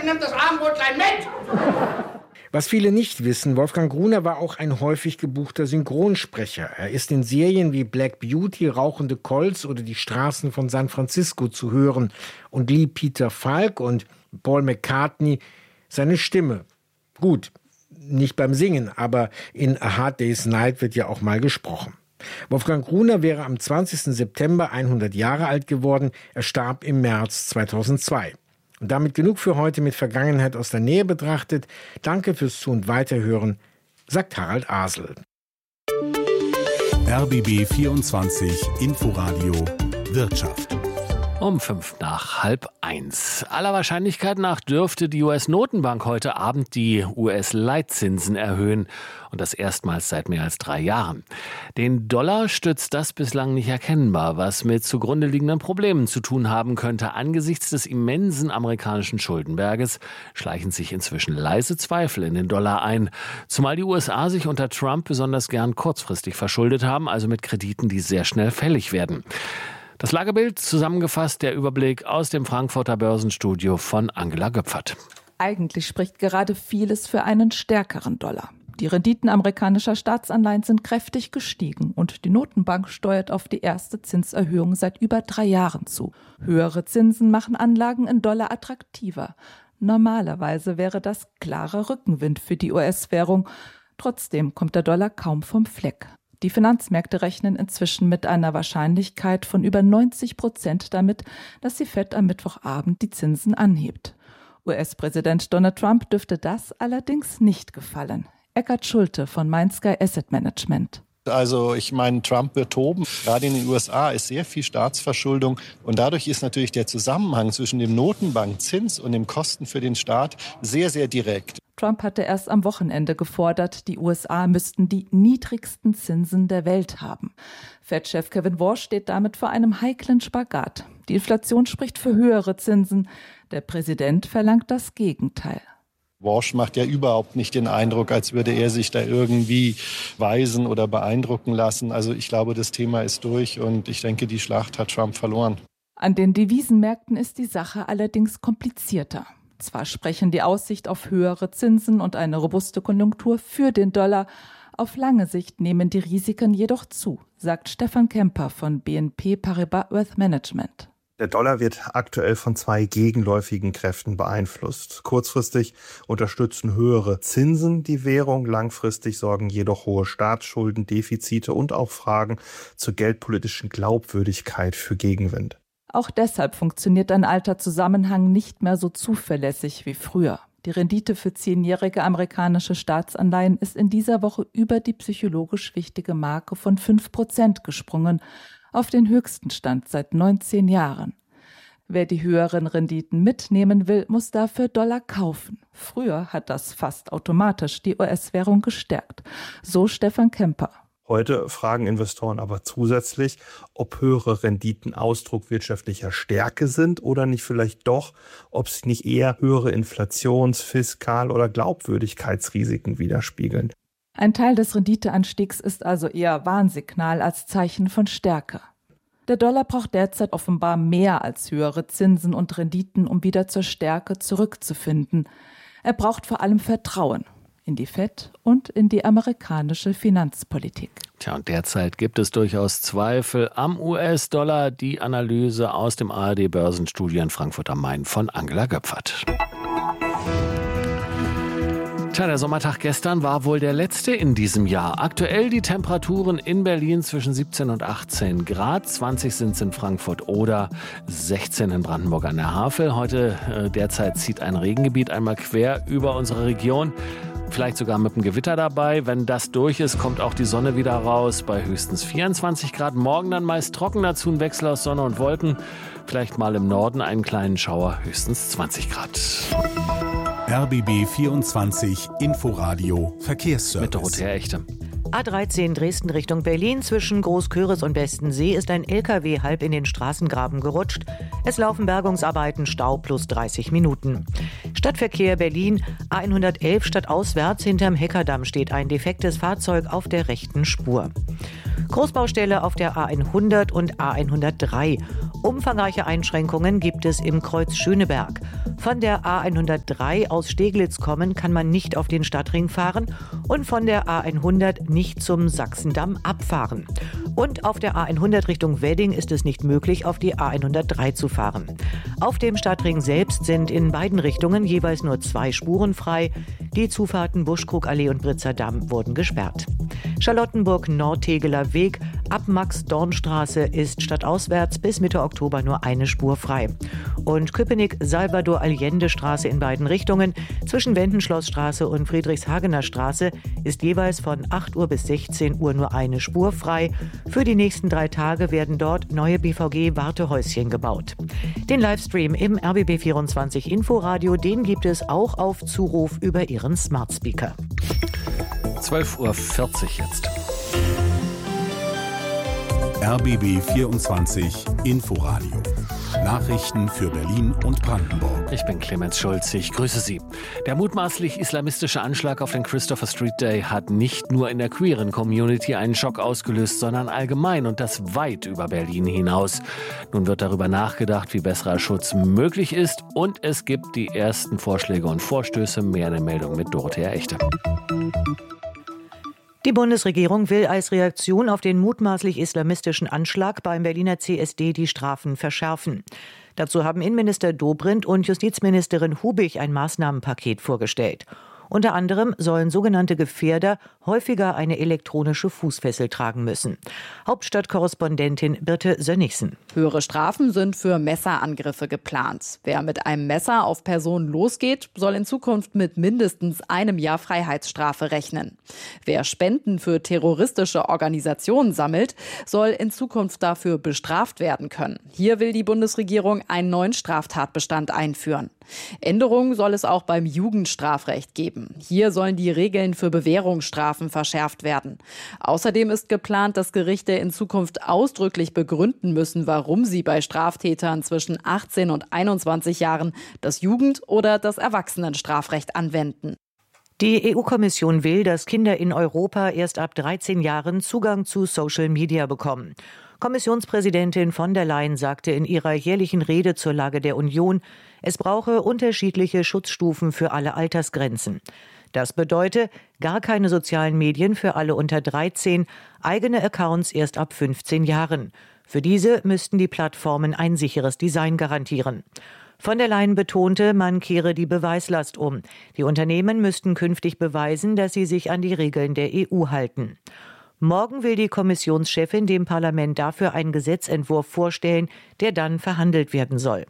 nimmt das Abendbrotlein mit! Was viele nicht wissen, Wolfgang Gruner war auch ein häufig gebuchter Synchronsprecher. Er ist in Serien wie Black Beauty, Rauchende Colts oder Die Straßen von San Francisco zu hören und lieh Peter Falk und Paul McCartney seine Stimme. Gut, nicht beim Singen, aber in A Hard Day's Night wird ja auch mal gesprochen. Wolfgang Gruner wäre am 20. September 100 Jahre alt geworden. Er starb im März 2002. Und damit genug für heute mit Vergangenheit aus der Nähe betrachtet. Danke fürs Zu- und Weiterhören, sagt Harald Asel. RBB 24 Inforadio Wirtschaft. Um 1:05. Aller Wahrscheinlichkeit nach dürfte die US-Notenbank heute Abend die US-Leitzinsen erhöhen. Und das erstmals seit mehr als 3 Jahren. Den Dollar stützt das bislang nicht erkennbar, was mit zugrunde liegenden Problemen zu tun haben könnte. Angesichts des immensen amerikanischen Schuldenberges schleichen sich inzwischen leise Zweifel in den Dollar ein. Zumal die USA sich unter Trump besonders gern kurzfristig verschuldet haben, also mit Krediten, die sehr schnell fällig werden. Das Lagebild zusammengefasst, der Überblick aus dem Frankfurter Börsenstudio von Angela Göpfert. Eigentlich spricht gerade vieles für einen stärkeren Dollar. Die Renditen amerikanischer Staatsanleihen sind kräftig gestiegen und die Notenbank steuert auf die erste Zinserhöhung seit über 3 Jahren zu. Höhere Zinsen machen Anlagen in Dollar attraktiver. Normalerweise wäre das klarer Rückenwind für die US-Währung. Trotzdem kommt der Dollar kaum vom Fleck. Die Finanzmärkte rechnen inzwischen mit einer Wahrscheinlichkeit von über 90% damit, dass die Fed am Mittwochabend die Zinsen anhebt. US-Präsident Donald Trump dürfte das allerdings nicht gefallen. Eckart Schulte von Mainsky Asset Management. Also ich meine, Trump wird toben. Gerade in den USA ist sehr viel Staatsverschuldung. Und dadurch ist natürlich der Zusammenhang zwischen dem Notenbankzins und den Kosten für den Staat sehr, sehr direkt. Trump hatte erst am Wochenende gefordert, die USA müssten die niedrigsten Zinsen der Welt haben. Fed-Chef Kevin Warsh steht damit vor einem heiklen Spagat. Die Inflation spricht für höhere Zinsen. Der Präsident verlangt das Gegenteil. Warsh macht ja überhaupt nicht den Eindruck, als würde er sich da irgendwie weisen oder beeindrucken lassen. Also ich glaube, das Thema ist durch und ich denke, die Schlacht hat Trump verloren. An den Devisenmärkten ist die Sache allerdings komplizierter. Zwar sprechen die Aussicht auf höhere Zinsen und eine robuste Konjunktur für den Dollar. Auf lange Sicht nehmen die Risiken jedoch zu, sagt Stefan Kemper von BNP Paribas Wealth Management. Der Dollar wird aktuell von 2 gegenläufigen Kräften beeinflusst. Kurzfristig unterstützen höhere Zinsen die Währung, langfristig sorgen jedoch hohe Staatsschulden, Defizite und auch Fragen zur geldpolitischen Glaubwürdigkeit für Gegenwind. Auch deshalb funktioniert ein alter Zusammenhang nicht mehr so zuverlässig wie früher. Die Rendite für 10-jährige amerikanische Staatsanleihen ist in dieser Woche über die psychologisch wichtige Marke von 5% gesprungen, auf den höchsten Stand seit 19 Jahren. Wer die höheren Renditen mitnehmen will, muss dafür Dollar kaufen. Früher hat das fast automatisch die US-Währung gestärkt. So Stefan Kemper. Heute fragen Investoren aber zusätzlich, ob höhere Renditen Ausdruck wirtschaftlicher Stärke sind oder nicht vielleicht doch, ob sich nicht eher höhere Inflations-, Fiskal- oder Glaubwürdigkeitsrisiken widerspiegeln. Ein Teil des Renditeanstiegs ist also eher Warnsignal als Zeichen von Stärke. Der Dollar braucht derzeit offenbar mehr als höhere Zinsen und Renditen, um wieder zur Stärke zurückzufinden. Er braucht vor allem Vertrauen in die Fed und in die amerikanische Finanzpolitik. Tja, und derzeit gibt es durchaus Zweifel am US-Dollar. Die Analyse aus dem ARD-Börsenstudio in Frankfurt am Main von Angela Göpfert. Tja, der Sommertag gestern war wohl der letzte in diesem Jahr. Aktuell die Temperaturen in Berlin zwischen 17 und 18 Grad. 20 sind es in Frankfurt oder 16 in Brandenburg an der Havel. Heute derzeit zieht ein Regengebiet einmal quer über unsere Region. Vielleicht sogar mit einem Gewitter dabei. Wenn das durch ist, kommt auch die Sonne wieder raus bei höchstens 24 Grad. Morgen dann meist trocken, dazu ein Wechsel aus Sonne und Wolken. Vielleicht mal im Norden einen kleinen Schauer, höchstens 20 Grad. RBB 24 Inforadio Verkehrsservice. Mit Dorothea Echte. A13 Dresden Richtung Berlin zwischen Großköris und Bestensee ist ein LKW halb in den Straßengraben gerutscht. Es laufen Bergungsarbeiten, Stau plus 30 Minuten. Stadtverkehr Berlin, A111 stadtauswärts, hinterm Heckerdamm steht ein defektes Fahrzeug auf der rechten Spur. Großbaustelle auf der A100 und A103. Umfangreiche Einschränkungen gibt es im Kreuz Schöneberg. Von der A103 aus Steglitz kommen kann man nicht auf den Stadtring fahren und von der A100 nicht zum Sachsendamm abfahren. Und auf der A100 Richtung Wedding ist es nicht möglich, auf die A103 zu fahren. Auf dem Stadtring selbst sind in beiden Richtungen jeweils nur 2 Spuren frei. Die Zufahrten Buschkrugallee und Britzer-Damm wurden gesperrt. Charlottenburg-Nordtegeler Weg ab Max-Dorn-Straße ist stadtauswärts bis Mitte Oktober nur eine Spur frei. Und Köpenick-Salvador-Allende-Straße in beiden Richtungen zwischen Wendenschlossstraße und Friedrichshagener Straße ist jeweils von 8 Uhr bis 16 Uhr nur eine Spur frei. Für die nächsten 3 Tage werden dort neue BVG-Wartehäuschen gebaut. Den Livestream im RBB24 Inforadio, den gibt es auch auf Zuruf über Ihren Smart Speaker. 12:40 Uhr jetzt. RBB 24 Inforadio. Nachrichten für Berlin und Brandenburg. Ich bin Clemens Schulz, ich grüße Sie. Der mutmaßlich islamistische Anschlag auf den Christopher Street Day hat nicht nur in der queeren Community einen Schock ausgelöst, sondern allgemein und das weit über Berlin hinaus. Nun wird darüber nachgedacht, wie besserer Schutz möglich ist und es gibt die ersten Vorschläge und Vorstöße. Mehr eine Meldung mit Dorothea Echte. Die Bundesregierung will als Reaktion auf den mutmaßlich islamistischen Anschlag beim Berliner CSD die Strafen verschärfen. Dazu haben Innenminister Dobrindt und Justizministerin Hubig ein Maßnahmenpaket vorgestellt. Unter anderem sollen sogenannte Gefährder häufiger eine elektronische Fußfessel tragen müssen. Hauptstadtkorrespondentin Birte Sönnigsen. Höhere Strafen sind für Messerangriffe geplant. Wer mit einem Messer auf Personen losgeht, soll in Zukunft mit mindestens 1 Jahr Freiheitsstrafe rechnen. Wer Spenden für terroristische Organisationen sammelt, soll in Zukunft dafür bestraft werden können. Hier will die Bundesregierung einen neuen Straftatbestand einführen. Änderungen soll es auch beim Jugendstrafrecht geben. Hier sollen die Regeln für Bewährungsstrafen verschärft werden. Außerdem ist geplant, dass Gerichte in Zukunft ausdrücklich begründen müssen, warum sie bei Straftätern zwischen 18 und 21 Jahren das Jugend- oder das Erwachsenenstrafrecht anwenden. Die EU-Kommission will, dass Kinder in Europa erst ab 13 Jahren Zugang zu Social Media bekommen. Kommissionspräsidentin von der Leyen sagte in ihrer jährlichen Rede zur Lage der Union, es brauche unterschiedliche Schutzstufen für alle Altersgrenzen. Das bedeutet gar keine sozialen Medien für alle unter 13, eigene Accounts erst ab 15 Jahren. Für diese müssten die Plattformen ein sicheres Design garantieren. Von der Leyen betonte, man kehre die Beweislast um. Die Unternehmen müssten künftig beweisen, dass sie sich an die Regeln der EU halten. Morgen will die Kommissionschefin dem Parlament dafür einen Gesetzentwurf vorstellen, der dann verhandelt werden soll.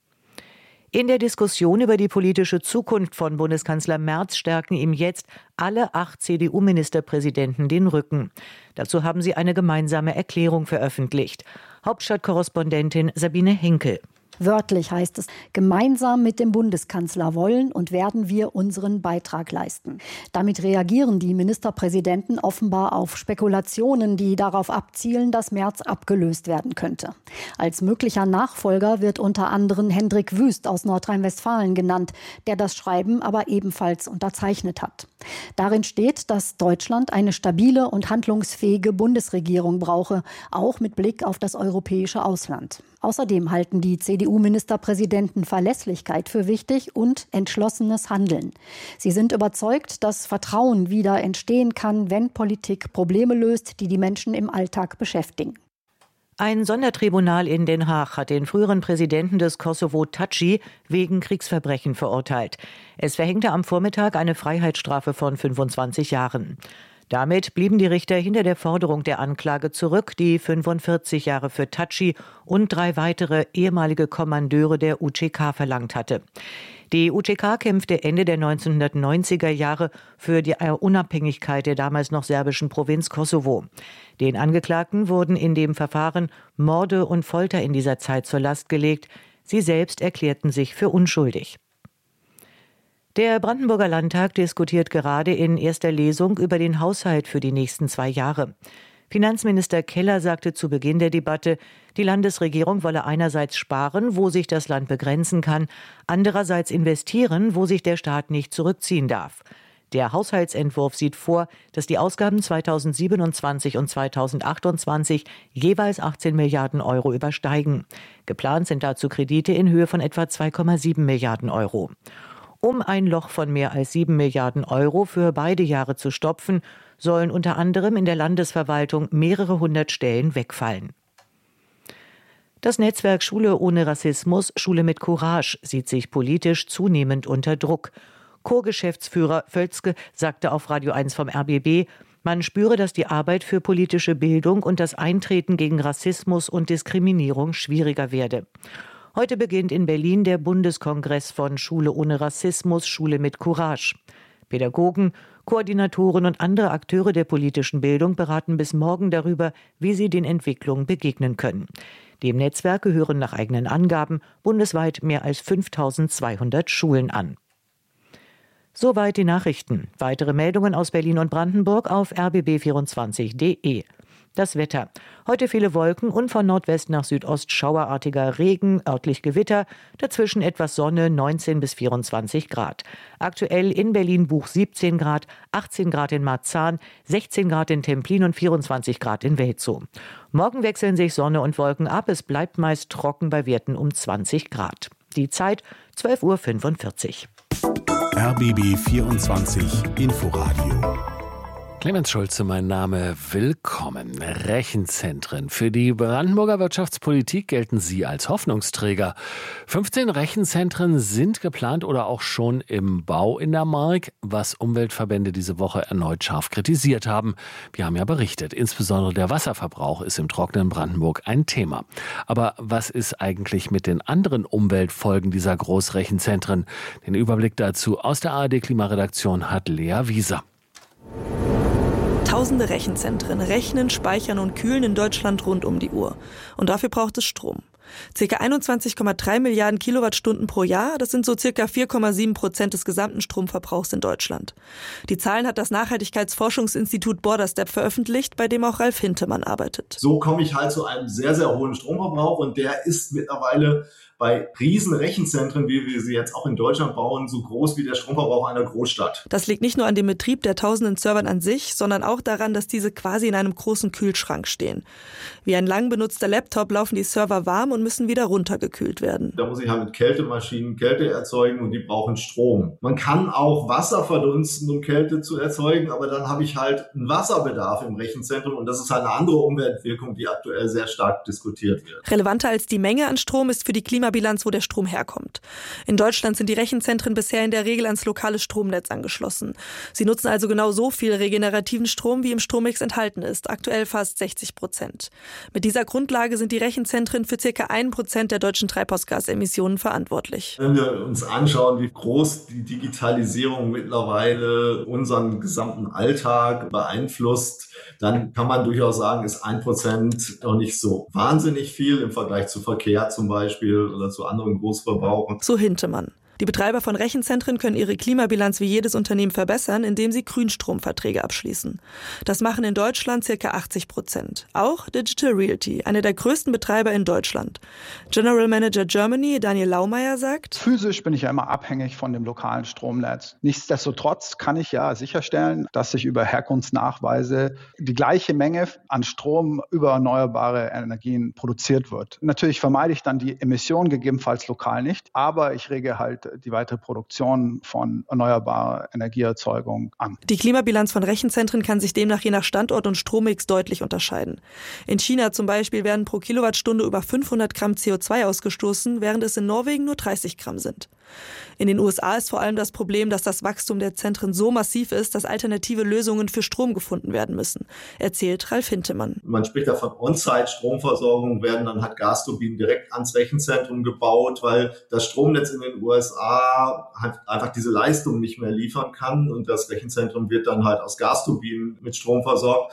In der Diskussion über die politische Zukunft von Bundeskanzler Merz stärken ihm jetzt alle 8 CDU-Ministerpräsidenten den Rücken. Dazu haben sie eine gemeinsame Erklärung veröffentlicht. Hauptstadtkorrespondentin Sabine Henkel. Wörtlich heißt es, gemeinsam mit dem Bundeskanzler wollen und werden wir unseren Beitrag leisten. Damit reagieren die Ministerpräsidenten offenbar auf Spekulationen, die darauf abzielen, dass Merz abgelöst werden könnte. Als möglicher Nachfolger wird unter anderem Hendrik Wüst aus Nordrhein-Westfalen genannt, der das Schreiben aber ebenfalls unterzeichnet hat. Darin steht, dass Deutschland eine stabile und handlungsfähige Bundesregierung brauche, auch mit Blick auf das europäische Ausland. Außerdem halten die CDU-Ministerpräsidenten Verlässlichkeit für wichtig und entschlossenes Handeln. Sie sind überzeugt, dass Vertrauen wieder entstehen kann, wenn Politik Probleme löst, die die Menschen im Alltag beschäftigen. Ein Sondertribunal in Den Haag hat den früheren Präsidenten des Kosovo Thaçi wegen Kriegsverbrechen verurteilt. Es verhängte am Vormittag eine Freiheitsstrafe von 25 Jahren. Damit blieben die Richter hinter der Forderung der Anklage zurück, die 45 Jahre für Thaçi und 3 weitere ehemalige Kommandeure der UÇK verlangt hatte. Die UÇK kämpfte Ende der 1990er Jahre für die Unabhängigkeit der damals noch serbischen Provinz Kosovo. Den Angeklagten wurden in dem Verfahren Morde und Folter in dieser Zeit zur Last gelegt. Sie selbst erklärten sich für unschuldig. Der Brandenburger Landtag diskutiert gerade in erster Lesung über den Haushalt für die nächsten 2 Jahre. Finanzminister Keller sagte zu Beginn der Debatte, die Landesregierung wolle einerseits sparen, wo sich das Land begrenzen kann, andererseits investieren, wo sich der Staat nicht zurückziehen darf. Der Haushaltsentwurf sieht vor, dass die Ausgaben 2027 und 2028 jeweils 18 Milliarden Euro übersteigen. Geplant sind dazu Kredite in Höhe von etwa 2,7 Milliarden Euro. Um ein Loch von mehr als 7 Milliarden Euro für beide Jahre zu stopfen, sollen unter anderem in der Landesverwaltung mehrere hundert Stellen wegfallen. Das Netzwerk Schule ohne Rassismus, Schule mit Courage, sieht sich politisch zunehmend unter Druck. Co-Geschäftsführer Völzke sagte auf Radio 1 vom RBB, man spüre, dass die Arbeit für politische Bildung und das Eintreten gegen Rassismus und Diskriminierung schwieriger werde. Heute beginnt in Berlin der Bundeskongress von Schule ohne Rassismus, Schule mit Courage. Pädagogen, Koordinatoren und andere Akteure der politischen Bildung beraten bis morgen darüber, wie sie den Entwicklungen begegnen können. Dem Netzwerk gehören nach eigenen Angaben bundesweit mehr als 5.200 Schulen an. Soweit die Nachrichten. Weitere Meldungen aus Berlin und Brandenburg auf rbb24.de. Das Wetter. Heute viele Wolken und von Nordwest nach Südost schauerartiger Regen, örtlich Gewitter, dazwischen etwas Sonne, 19 bis 24 Grad. Aktuell in Berlin-Buch 17 Grad, 18 Grad in Marzahn, 16 Grad in Templin und 24 Grad in Welzow. Morgen wechseln sich Sonne und Wolken ab, es bleibt meist trocken bei Werten um 20 Grad. Die Zeit 12:45 Uhr. RBB 24 Inforadio. Clemens Schulze, mein Name. Willkommen. Rechenzentren. Für die Brandenburger Wirtschaftspolitik gelten sie als Hoffnungsträger. 15 Rechenzentren sind geplant oder auch schon im Bau in der Mark, was Umweltverbände diese Woche erneut scharf kritisiert haben. Wir haben ja berichtet, insbesondere der Wasserverbrauch ist im trockenen Brandenburg ein Thema. Aber was ist eigentlich mit den anderen Umweltfolgen dieser Großrechenzentren? Den Überblick dazu aus der ARD-Klimaredaktion hat Lea Wieser. Tausende Rechenzentren rechnen, speichern und kühlen in Deutschland rund um die Uhr. Und dafür braucht es Strom. Circa 21,3 Milliarden Kilowattstunden pro Jahr, das sind so circa 4,7% des gesamten Stromverbrauchs in Deutschland. Die Zahlen hat das Nachhaltigkeitsforschungsinstitut Borderstep veröffentlicht, bei dem auch Ralf Hintemann arbeitet. So komme ich halt zu einem sehr, sehr hohen Stromverbrauch und der ist mittlerweile bei riesen Rechenzentren, wie wir sie jetzt auch in Deutschland bauen, so groß wie der Stromverbrauch einer Großstadt. Das liegt nicht nur an dem Betrieb der tausenden Servern an sich, sondern auch daran, dass diese quasi in einem großen Kühlschrank stehen. Wie ein lang benutzter Laptop laufen die Server warm und müssen wieder runtergekühlt werden. Da muss ich halt mit Kältemaschinen Kälte erzeugen und die brauchen Strom. Man kann auch Wasser verdunsten, um Kälte zu erzeugen, aber dann habe ich halt einen Wasserbedarf im Rechenzentrum und das ist halt eine andere Umweltwirkung, die aktuell sehr stark diskutiert wird. Relevanter als die Menge an Strom ist für die Klimabilanz, wo der Strom herkommt. In Deutschland sind die Rechenzentren bisher in der Regel ans lokale Stromnetz angeschlossen. Sie nutzen also genau so viel regenerativen Strom, wie im Strommix enthalten ist, aktuell fast 60%. Mit dieser Grundlage sind die Rechenzentren für ca. 1% der deutschen Treibhausgasemissionen verantwortlich. Wenn wir uns anschauen, wie groß die Digitalisierung mittlerweile unseren gesamten Alltag beeinflusst, dann kann man durchaus sagen, ist 1% noch nicht so wahnsinnig viel im Vergleich zu Verkehr zum Beispiel oder zu anderen Großverbrauchern. So Hintemann. Die Betreiber von Rechenzentren können ihre Klimabilanz wie jedes Unternehmen verbessern, indem sie Grünstromverträge abschließen. Das machen in Deutschland ca. 80%. Auch Digital Realty, einer der größten Betreiber in Deutschland. General Manager Germany, Daniel Laumeier, sagt: Physisch bin ich ja immer abhängig von dem lokalen Stromnetz. Nichtsdestotrotz kann ich ja sicherstellen, dass ich über Herkunftsnachweise die gleiche Menge an Strom über erneuerbare Energien produziert wird. Natürlich vermeide ich dann die Emissionen gegebenenfalls lokal nicht, aber ich rege halt die weitere Produktion von erneuerbarer Energieerzeugung an. Die Klimabilanz von Rechenzentren kann sich demnach je nach Standort und Strommix deutlich unterscheiden. In China zum Beispiel werden pro Kilowattstunde über 500 Gramm CO2 ausgestoßen, während es in Norwegen nur 30 Gramm sind. In den USA ist vor allem das Problem, dass das Wachstum der Zentren so massiv ist, dass alternative Lösungen für Strom gefunden werden müssen, erzählt Ralf Hintemann. Man spricht da von On-Site-Stromversorgung, werden dann halt Gasturbinen direkt ans Rechenzentrum gebaut, weil das Stromnetz in den USA halt einfach diese Leistung nicht mehr liefern kann und das Rechenzentrum wird dann halt aus Gasturbinen mit Strom versorgt.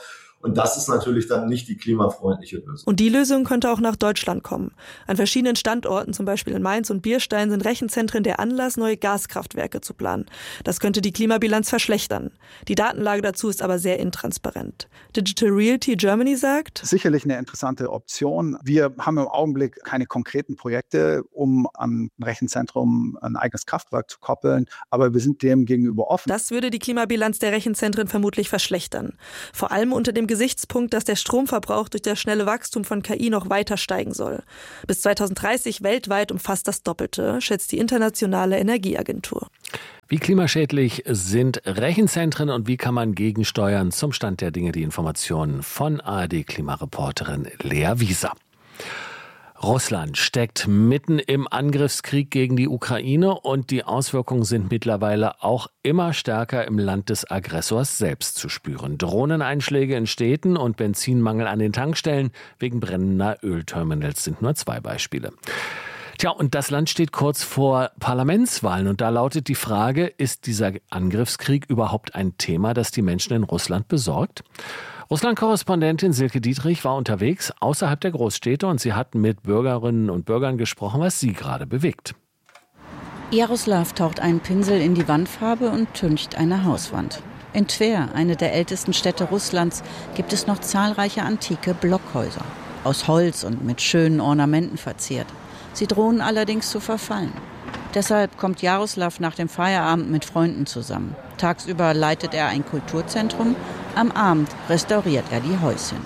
Und das ist natürlich dann nicht die klimafreundliche Lösung. Und die Lösung könnte auch nach Deutschland kommen. An verschiedenen Standorten, zum Beispiel in Mainz und Bierstein, sind Rechenzentren der Anlass, neue Gaskraftwerke zu planen. Das könnte die Klimabilanz verschlechtern. Die Datenlage dazu ist aber sehr intransparent. Digital Realty Germany sagt: Sicherlich eine interessante Option. Wir haben im Augenblick keine konkreten Projekte, um an ein Rechenzentrum ein eigenes Kraftwerk zu koppeln, aber wir sind dem gegenüber offen. Das würde die Klimabilanz der Rechenzentren vermutlich verschlechtern. Vor allem unter dem Gesichtspunkt, dass der Stromverbrauch durch das schnelle Wachstum von KI noch weiter steigen soll. Bis 2030 weltweit um fast das Doppelte, schätzt die Internationale Energieagentur. Wie klimaschädlich sind Rechenzentren und wie kann man gegensteuern? Zum Stand der Dinge die Informationen von ARD-Klimareporterin Lea Wieser. Russland steckt mitten im Angriffskrieg gegen die Ukraine und die Auswirkungen sind mittlerweile auch immer stärker im Land des Aggressors selbst zu spüren. Drohneneinschläge in Städten und Benzinmangel an den Tankstellen wegen brennender Ölterminals sind nur 2 Beispiele. Tja, und das Land steht kurz vor Parlamentswahlen und da lautet die Frage, ist dieser Angriffskrieg überhaupt ein Thema, das die Menschen in Russland besorgt? Russland-Korrespondentin Silke Dietrich war unterwegs außerhalb der Großstädte und sie hat mit Bürgerinnen und Bürgern gesprochen, was sie gerade bewegt. Jaroslav taucht einen Pinsel in die Wandfarbe und tüncht eine Hauswand. In Twer, eine der ältesten Städte Russlands, gibt es noch zahlreiche antike Blockhäuser. Aus Holz und mit schönen Ornamenten verziert. Sie drohen allerdings zu verfallen. Deshalb kommt Jaroslav nach dem Feierabend mit Freunden zusammen. Tagsüber leitet er ein Kulturzentrum, am Abend restauriert er die Häuschen.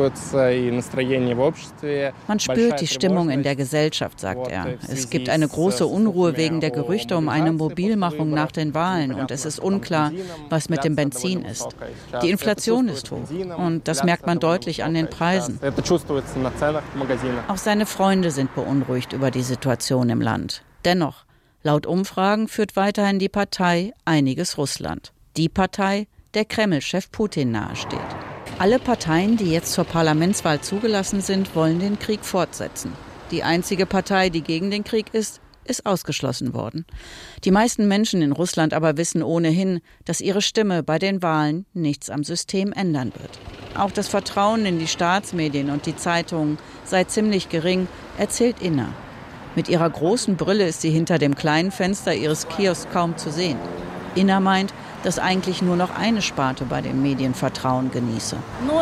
Man spürt die Stimmung in der Gesellschaft, sagt er. Es gibt eine große Unruhe wegen der Gerüchte um eine Mobilmachung nach den Wahlen und es ist unklar, was mit dem Benzin ist. Die Inflation ist hoch und das merkt man deutlich an den Preisen. Auch seine Freunde sind beunruhigt über die Situation im Land. Dennoch, laut Umfragen führt weiterhin die Partei Einiges Russland. Die Partei, der Kreml-Chef Putin nahesteht. Alle Parteien, die jetzt zur Parlamentswahl zugelassen sind, wollen den Krieg fortsetzen. Die einzige Partei, die gegen den Krieg ist ausgeschlossen worden. Die meisten Menschen in Russland aber wissen ohnehin, dass ihre Stimme bei den Wahlen nichts am System ändern wird. Auch das Vertrauen in die Staatsmedien und die Zeitungen sei ziemlich gering, erzählt Inna. Mit ihrer großen Brille ist sie hinter dem kleinen Fenster ihres Kiosks kaum zu sehen. Inna meint, dass eigentlich nur noch eine Sparte bei den Medien Vertrauen genieße.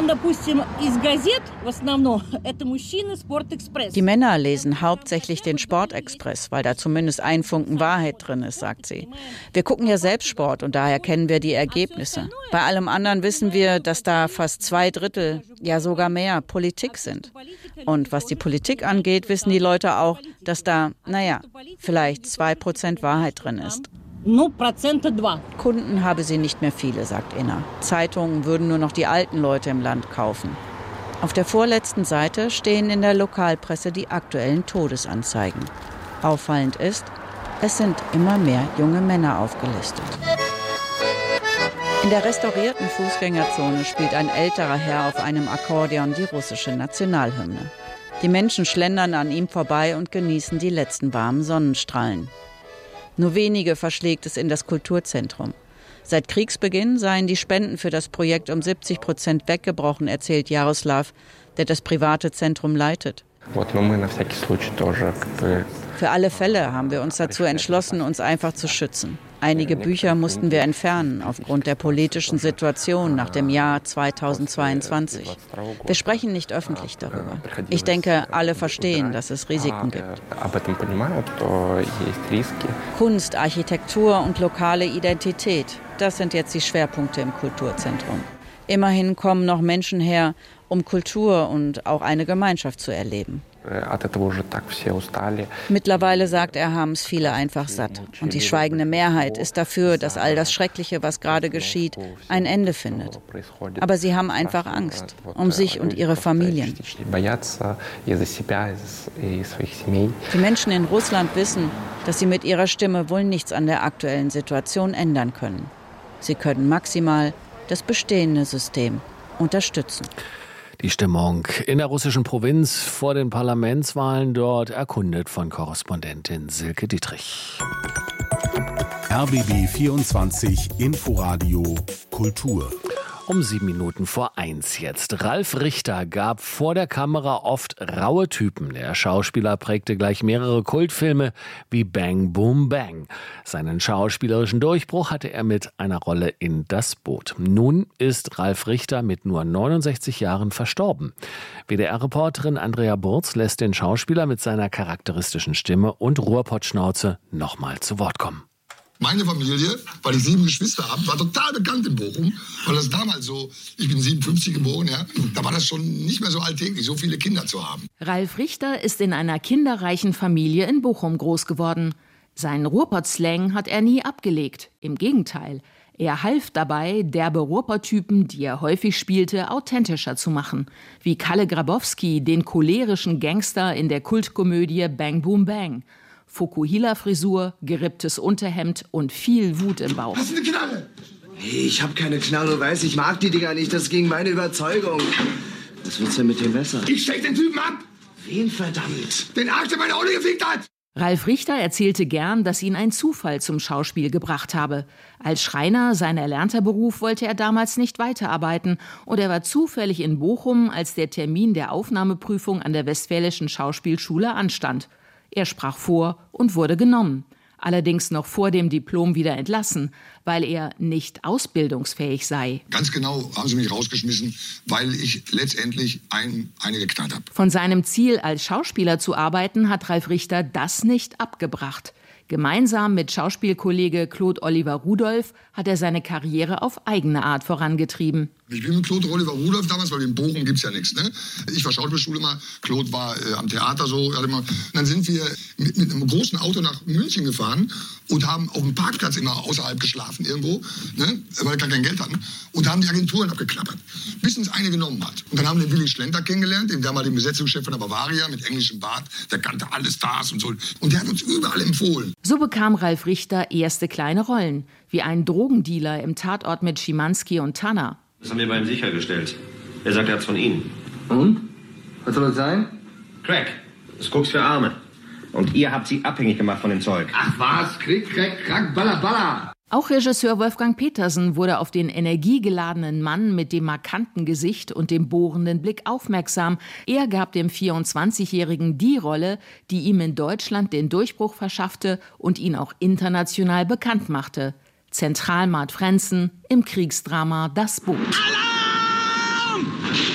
Die Männer lesen hauptsächlich den Sportexpress, weil da zumindest ein Funken Wahrheit drin ist, sagt sie. Wir gucken ja selbst Sport und daher kennen wir die Ergebnisse. Bei allem anderen wissen wir, dass da fast 2/3, ja sogar mehr, Politik sind. Und was die Politik angeht, wissen die Leute auch, dass da, vielleicht 2% Wahrheit drin ist. Kunden habe sie nicht mehr viele, sagt Inna. Zeitungen würden nur noch die alten Leute im Land kaufen. Auf der vorletzten Seite stehen in der Lokalpresse die aktuellen Todesanzeigen. Auffallend ist, es sind immer mehr junge Männer aufgelistet. In der restaurierten Fußgängerzone spielt ein älterer Herr auf einem Akkordeon die russische Nationalhymne. Die Menschen schlendern an ihm vorbei und genießen die letzten warmen Sonnenstrahlen. Nur wenige verschlägt es in das Kulturzentrum. Seit Kriegsbeginn seien die Spenden für das Projekt um 70% weggebrochen, erzählt Jaroslav, der das private Zentrum leitet. Für alle Fälle haben wir uns dazu entschlossen, uns einfach zu schützen. Einige Bücher mussten wir entfernen aufgrund der politischen Situation nach dem Jahr 2022. Wir sprechen nicht öffentlich darüber. Ich denke, alle verstehen, dass es Risiken gibt. Kunst, Architektur und lokale Identität, das sind jetzt die Schwerpunkte im Kulturzentrum. Immerhin kommen noch Menschen her, um Kultur und auch eine Gemeinschaft zu erleben. Mittlerweile, sagt er, haben es viele einfach satt. Und die schweigende Mehrheit ist dafür, dass all das Schreckliche, was gerade geschieht, ein Ende findet. Aber sie haben einfach Angst um sich und ihre Familien. Die Menschen in Russland wissen, dass sie mit ihrer Stimme wohl nichts an der aktuellen Situation ändern können. Sie können maximal das bestehende System unterstützen. Die Stimmung in der russischen Provinz vor den Parlamentswahlen dort erkundet von Korrespondentin Silke Dietrich. RBB 24 Inforadio Kultur. Um 7:07 jetzt. Ralf Richter gab vor der Kamera oft raue Typen. Der Schauspieler prägte gleich mehrere Kultfilme wie Bang Boom Bang. Seinen schauspielerischen Durchbruch hatte er mit einer Rolle in Das Boot. Nun ist Ralf Richter mit nur 69 Jahren verstorben. WDR-Reporterin Andrea Burz lässt den Schauspieler mit seiner charakteristischen Stimme und Ruhrpottschnauze nochmal zu Wort kommen. Meine Familie, weil ich 7 Geschwister habe, war total bekannt in Bochum. Weil das damals so, ich bin 57 geboren, ja, da war das schon nicht mehr so alltäglich, so viele Kinder zu haben. Ralf Richter ist in einer kinderreichen Familie in Bochum groß geworden. Seinen Ruhrpott-Slang hat er nie abgelegt. Im Gegenteil, er half dabei, derbe Ruhrpott-Typen, die er häufig spielte, authentischer zu machen. Wie Kalle Grabowski, den cholerischen Gangster in der Kultkomödie Bang Boom Bang. Fukuhila-Frisur, geripptes Unterhemd und viel Wut im Bauch. Hast du eine Knarre? Nee, ich hab keine Knarre, du weißt, ich mag die Dinger nicht, das ist gegen meine Überzeugung. Was willst du denn mit dem Messer? Ich steck den Typen ab! Wen verdammt? Den Arsch, der meine Olle gefickt hat! Ralf Richter erzählte gern, dass ihn ein Zufall zum Schauspiel gebracht habe. Als Schreiner, sein erlernter Beruf, wollte er damals nicht weiterarbeiten. Und er war zufällig in Bochum, als der Termin der Aufnahmeprüfung an der Westfälischen Schauspielschule anstand. Er sprach vor und wurde genommen. Allerdings noch vor dem Diplom wieder entlassen, weil er nicht ausbildungsfähig sei. Ganz genau haben sie mich rausgeschmissen, weil ich letztendlich eine geknallt habe. Von seinem Ziel, als Schauspieler zu arbeiten, hat Ralf Richter das nicht abgebracht. Gemeinsam mit Schauspielkollege Claude Oliver Rudolph hat er seine Karriere auf eigene Art vorangetrieben. Ich bin mit Claude Oliver Rudolph damals, weil in Bochum gibt's ja nichts, ne? Ich war Schauspielschule mal, Claude war am Theater so. Und dann sind wir mit einem großen Auto nach München gefahren und haben auf dem Parkplatz immer außerhalb geschlafen irgendwo, ne? Weil wir gar kein Geld hatten. Und haben die Agenturen abgeklappert, bis uns eine genommen hat. Und dann haben wir den Willy Schlenter kennengelernt, den damaligen Besetzungschef von der Bavaria mit englischem Bart. Der kannte alle Stars und so. Und der hat uns überall empfohlen. So bekam Ralf Richter erste kleine Rollen, wie ein Drogendealer im Tatort mit Schimanski und Tanner. Das haben wir bei ihm sichergestellt. Er sagt, er hat's von Ihnen. Und? Was soll das sein? Crack. Das Koks für Arme. Und ihr habt sie abhängig gemacht von dem Zeug. Ach was? Krieg, Crack, Krack, Baller, Baller. Auch Regisseur Wolfgang Petersen wurde auf den energiegeladenen Mann mit dem markanten Gesicht und dem bohrenden Blick aufmerksam. Er gab dem 24-Jährigen die Rolle, die ihm in Deutschland den Durchbruch verschaffte und ihn auch international bekannt machte. Zentralmart Frenzen im Kriegsdrama Das Boot. Alarm!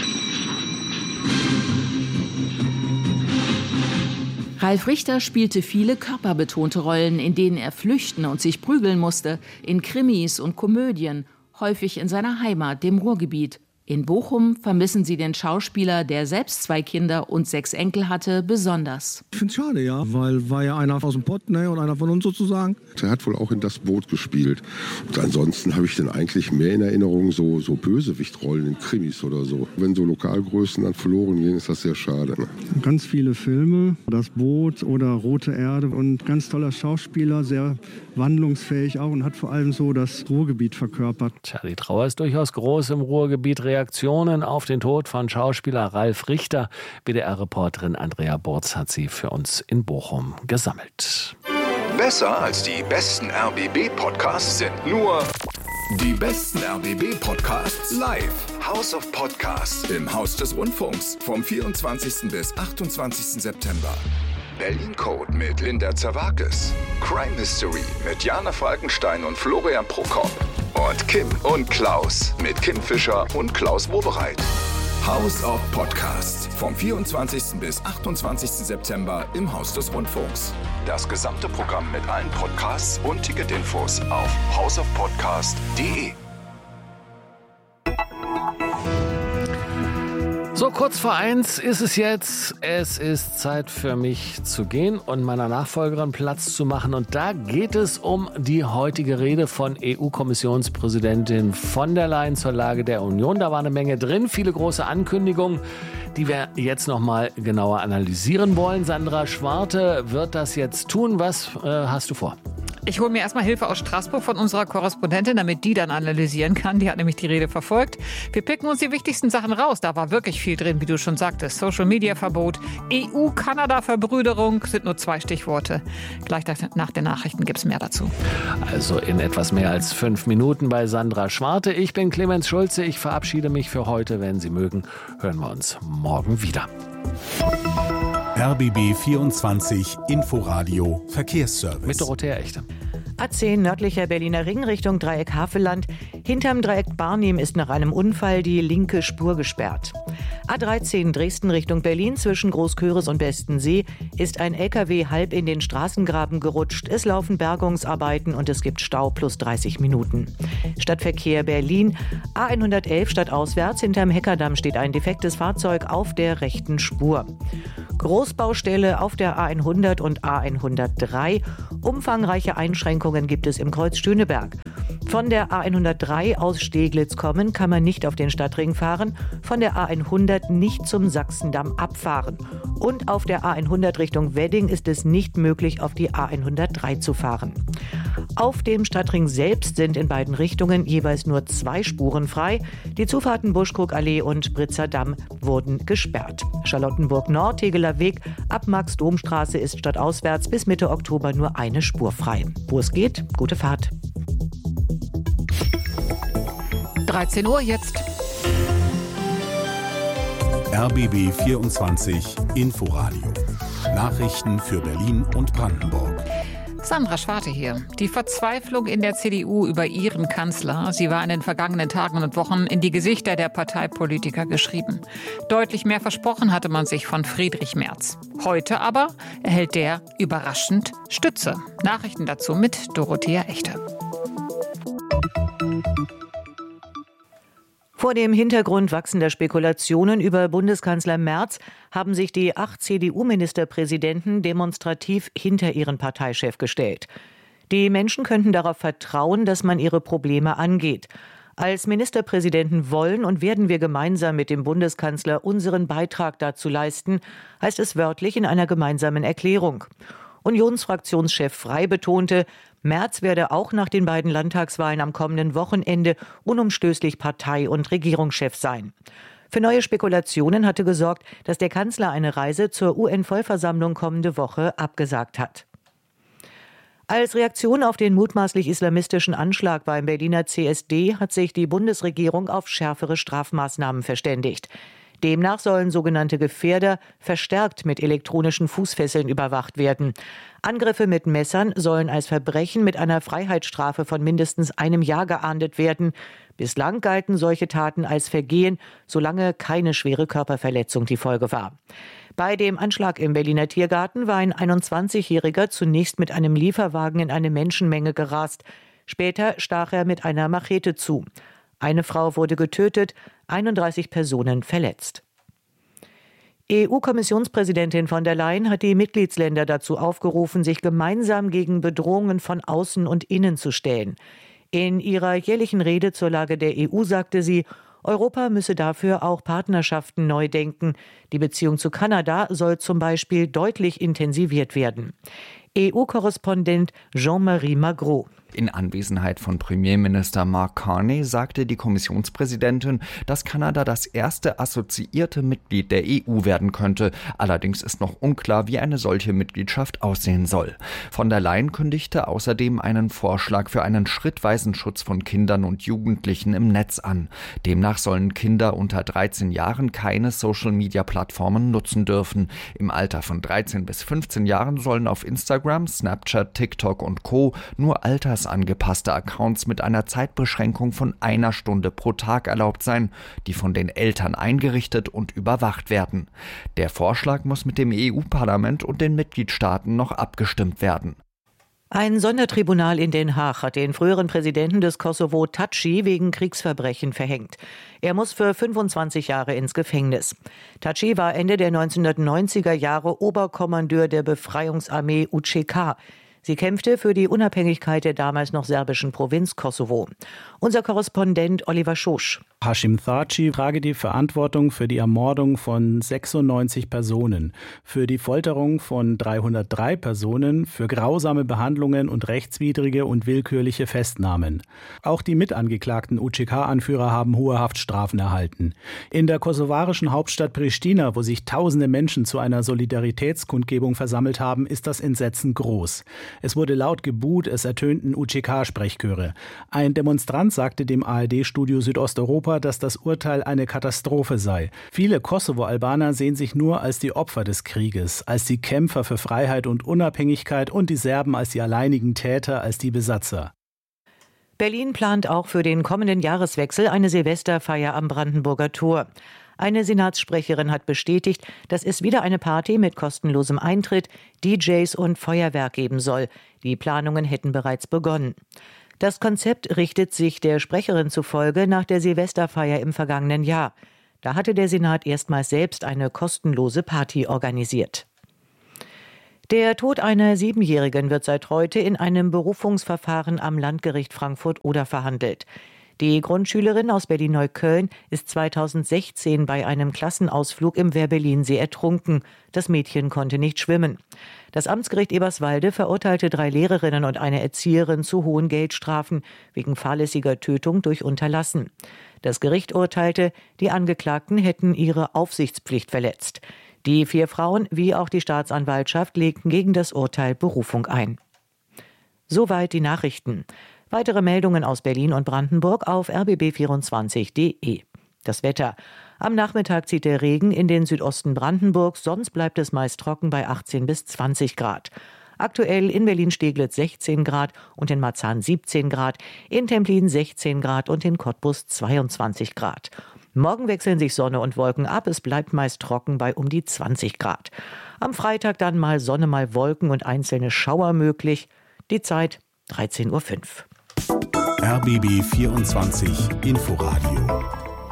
Ralf Richter spielte viele körperbetonte Rollen, in denen er flüchten und sich prügeln musste, in Krimis und Komödien, häufig in seiner Heimat, dem Ruhrgebiet. In Bochum vermissen sie den Schauspieler, der selbst 2 Kinder und 6 Enkel hatte, besonders. Ich finde es schade, ja, weil war ja einer aus dem Pott, ne, und einer von uns sozusagen. Er hat wohl auch in Das Boot gespielt. Und ansonsten habe ich dann eigentlich mehr in Erinnerung so Bösewichtrollen in Krimis oder so. Wenn so Lokalgrößen dann verloren gehen, ist das sehr schade. Ne? Ganz viele Filme, Das Boot oder Rote Erde und ganz toller Schauspieler, sehr wandlungsfähig auch und hat vor allem so das Ruhrgebiet verkörpert. Tja, die Trauer ist durchaus groß im Ruhrgebiet. Reaktionen auf den Tod von Schauspieler Ralf Richter. WDR-Reporterin Andrea Burz hat sie für uns in Bochum gesammelt. Besser als die besten RBB-Podcasts sind nur die besten RBB-Podcasts live. House of Podcasts im Haus des Rundfunks vom 24. bis 28. September. Berlin Code mit Linda Zerwakis. Crime Mystery mit Jana Falkenstein und Florian Prokop. Und Kim und Klaus mit Kim Fischer und Klaus Wobereit. House of Podcasts vom 24. bis 28. September im Haus des Rundfunks. Das gesamte Programm mit allen Podcasts und Ticketinfos auf houseofpodcast.de. So, kurz vor 1 ist es jetzt. Es ist Zeit für mich zu gehen und meiner Nachfolgerin Platz zu machen. Und da geht es um die heutige Rede von EU-Kommissionspräsidentin von der Leyen zur Lage der Union. Da war eine Menge drin, viele große Ankündigungen, die wir jetzt noch mal genauer analysieren wollen. Sandra Schwarte wird das jetzt tun. Was hast du vor? Ich hole mir erstmal Hilfe aus Straßburg von unserer Korrespondentin, damit die dann analysieren kann. Die hat nämlich die Rede verfolgt. Wir picken uns die wichtigsten Sachen raus. Da war wirklich viel drin, wie du schon sagtest. Social-Media-Verbot, EU-Kanada-Verbrüderung sind nur 2 Stichworte. Gleich nach den Nachrichten gibt es mehr dazu. Also in etwas mehr als 5 Minuten bei Sandra Schwarte. Ich bin Clemens Schulze. Ich verabschiede mich für heute. Wenn Sie mögen, hören wir uns morgen wieder. RBB 24 Inforadio Verkehrsservice. Mit Dorothea Echte. A10 nördlicher Berliner Ring Richtung Dreieck Havelland. Hinterm Dreieck Barnim ist nach einem Unfall die linke Spur gesperrt. A13 Dresden Richtung Berlin zwischen Großköris und Bestensee ist ein LKW halb in den Straßengraben gerutscht. Es laufen Bergungsarbeiten und es gibt Stau plus 30 Minuten. Stadtverkehr Berlin. A111 stadtauswärts. Hinterm Heckerdamm steht ein defektes Fahrzeug auf der rechten Spur. Großbaustelle auf der A100 und A103. Umfangreiche Einschränkungen gibt es im Kreuz Schöneberg. Von der A103 aus Steglitz kommen kann man nicht auf den Stadtring fahren, von der A100 nicht zum Sachsendamm abfahren. Und auf der A100 Richtung Wedding ist es nicht möglich, auf die A103 zu fahren. Auf dem Stadtring selbst sind in beiden Richtungen jeweils nur 2 Spuren frei. Die Zufahrten Buschkrugallee und Britzer Damm wurden gesperrt. Charlottenburg Nord, Tegeler Weg, ab Max-Dom-Straße ist stadtauswärts bis Mitte Oktober nur eine Spur frei. Wo es geht, gute Fahrt. 13 Uhr jetzt. RBB 24 Inforadio. Nachrichten für Berlin und Brandenburg. Sandra Schwarte hier. Die Verzweiflung in der CDU über ihren Kanzler, sie war in den vergangenen Tagen und Wochen in die Gesichter der Parteipolitiker geschrieben. Deutlich mehr versprochen hatte man sich von Friedrich Merz. Heute aber erhält der überraschend Stütze. Nachrichten dazu mit Dorothea Echte. Vor dem Hintergrund wachsender Spekulationen über Bundeskanzler Merz haben sich die 8 CDU-Ministerpräsidenten demonstrativ hinter ihren Parteichef gestellt. Die Menschen könnten darauf vertrauen, dass man ihre Probleme angeht. Als Ministerpräsidenten wollen und werden wir gemeinsam mit dem Bundeskanzler unseren Beitrag dazu leisten, heißt es wörtlich in einer gemeinsamen Erklärung. Unionsfraktionschef Frey betonte, Merz werde auch nach den beiden Landtagswahlen am kommenden Wochenende unumstößlich Partei- und Regierungschef sein. Für neue Spekulationen hatte gesorgt, dass der Kanzler eine Reise zur UN-Vollversammlung kommende Woche abgesagt hat. Als Reaktion auf den mutmaßlich islamistischen Anschlag beim Berliner CSD hat sich die Bundesregierung auf schärfere Strafmaßnahmen verständigt. Demnach sollen sogenannte Gefährder verstärkt mit elektronischen Fußfesseln überwacht werden. Angriffe mit Messern sollen als Verbrechen mit einer Freiheitsstrafe von mindestens 1 Jahr geahndet werden. Bislang galten solche Taten als Vergehen, solange keine schwere Körperverletzung die Folge war. Bei dem Anschlag im Berliner Tiergarten war ein 21-Jähriger zunächst mit einem Lieferwagen in eine Menschenmenge gerast. Später stach er mit einer Machete zu. Eine Frau wurde getötet, 31 Personen verletzt. EU-Kommissionspräsidentin von der Leyen hat die Mitgliedsländer dazu aufgerufen, sich gemeinsam gegen Bedrohungen von außen und innen zu stellen. In ihrer jährlichen Rede zur Lage der EU sagte sie, Europa müsse dafür auch Partnerschaften neu denken. Die Beziehung zu Kanada soll zum Beispiel deutlich intensiviert werden. EU-Korrespondent Jean-Marie Magro. In Anwesenheit von Premierminister Mark Carney sagte die Kommissionspräsidentin, dass Kanada das erste assoziierte Mitglied der EU werden könnte. Allerdings ist noch unklar, wie eine solche Mitgliedschaft aussehen soll. Von der Leyen kündigte außerdem einen Vorschlag für einen schrittweisen Schutz von Kindern und Jugendlichen im Netz an. Demnach sollen Kinder unter 13 Jahren keine Social-Media-Plattformen nutzen dürfen. Im Alter von 13 bis 15 Jahren sollen auf Instagram, Snapchat, TikTok und Co. nur angepasste Accounts mit einer Zeitbeschränkung von 1 Stunde pro Tag erlaubt sein, die von den Eltern eingerichtet und überwacht werden. Der Vorschlag muss mit dem EU-Parlament und den Mitgliedstaaten noch abgestimmt werden. Ein Sondertribunal in Den Haag hat den früheren Präsidenten des Kosovo Thaçi wegen Kriegsverbrechen verhängt. Er muss für 25 Jahre ins Gefängnis. Thaçi war Ende der 1990er Jahre Oberkommandeur der Befreiungsarmee UÇK. Sie kämpfte für die Unabhängigkeit der damals noch serbischen Provinz Kosovo. Unser Korrespondent Oliver Schosch. Hashim Thaçi trage die Verantwortung für die Ermordung von 96 Personen, für die Folterung von 303 Personen, für grausame Behandlungen und rechtswidrige und willkürliche Festnahmen. Auch die mitangeklagten UÇK-Anführer haben hohe Haftstrafen erhalten. In der kosovarischen Hauptstadt Pristina, wo sich tausende Menschen zu einer Solidaritätskundgebung versammelt haben, ist das Entsetzen groß. Es wurde laut gebuht, es ertönten UÇK-Sprechchöre. Ein Demonstrant sagte dem ARD-Studio Südosteuropa, dass das Urteil eine Katastrophe sei. Viele Kosovo-Albaner sehen sich nur als die Opfer des Krieges, als die Kämpfer für Freiheit und Unabhängigkeit und die Serben als die alleinigen Täter, als die Besatzer. Berlin plant auch für den kommenden Jahreswechsel eine Silvesterfeier am Brandenburger Tor. Eine Senatssprecherin hat bestätigt, dass es wieder eine Party mit kostenlosem Eintritt, DJs und Feuerwerk geben soll. Die Planungen hätten bereits begonnen. Das Konzept richtet sich der Sprecherin zufolge nach der Silvesterfeier im vergangenen Jahr. Da hatte der Senat erstmals selbst eine kostenlose Party organisiert. Der Tod einer 7-Jährigen wird seit heute in einem Berufungsverfahren am Landgericht Frankfurt-Oder verhandelt. Die Grundschülerin aus Berlin-Neukölln ist 2016 bei einem Klassenausflug im Wehr-Berlinsee ertrunken. Das Mädchen konnte nicht schwimmen. Das Amtsgericht Eberswalde verurteilte 3 Lehrerinnen und eine Erzieherin zu hohen Geldstrafen wegen fahrlässiger Tötung durch Unterlassen. Das Gericht urteilte, die Angeklagten hätten ihre Aufsichtspflicht verletzt. Die 4 Frauen wie auch die Staatsanwaltschaft legten gegen das Urteil Berufung ein. Soweit die Nachrichten. Weitere Meldungen aus Berlin und Brandenburg auf rbb24.de. Das Wetter. Am Nachmittag zieht der Regen in den Südosten Brandenburgs, sonst bleibt es meist trocken bei 18 bis 20 Grad. Aktuell in Berlin-Steglitz 16 Grad und in Marzahn 17 Grad, in Templin 16 Grad und in Cottbus 22 Grad. Morgen wechseln sich Sonne und Wolken ab, es bleibt meist trocken bei um die 20 Grad. Am Freitag dann mal Sonne, mal Wolken und einzelne Schauer möglich. Die Zeit 13.05 Uhr. RBB 24 Inforadio.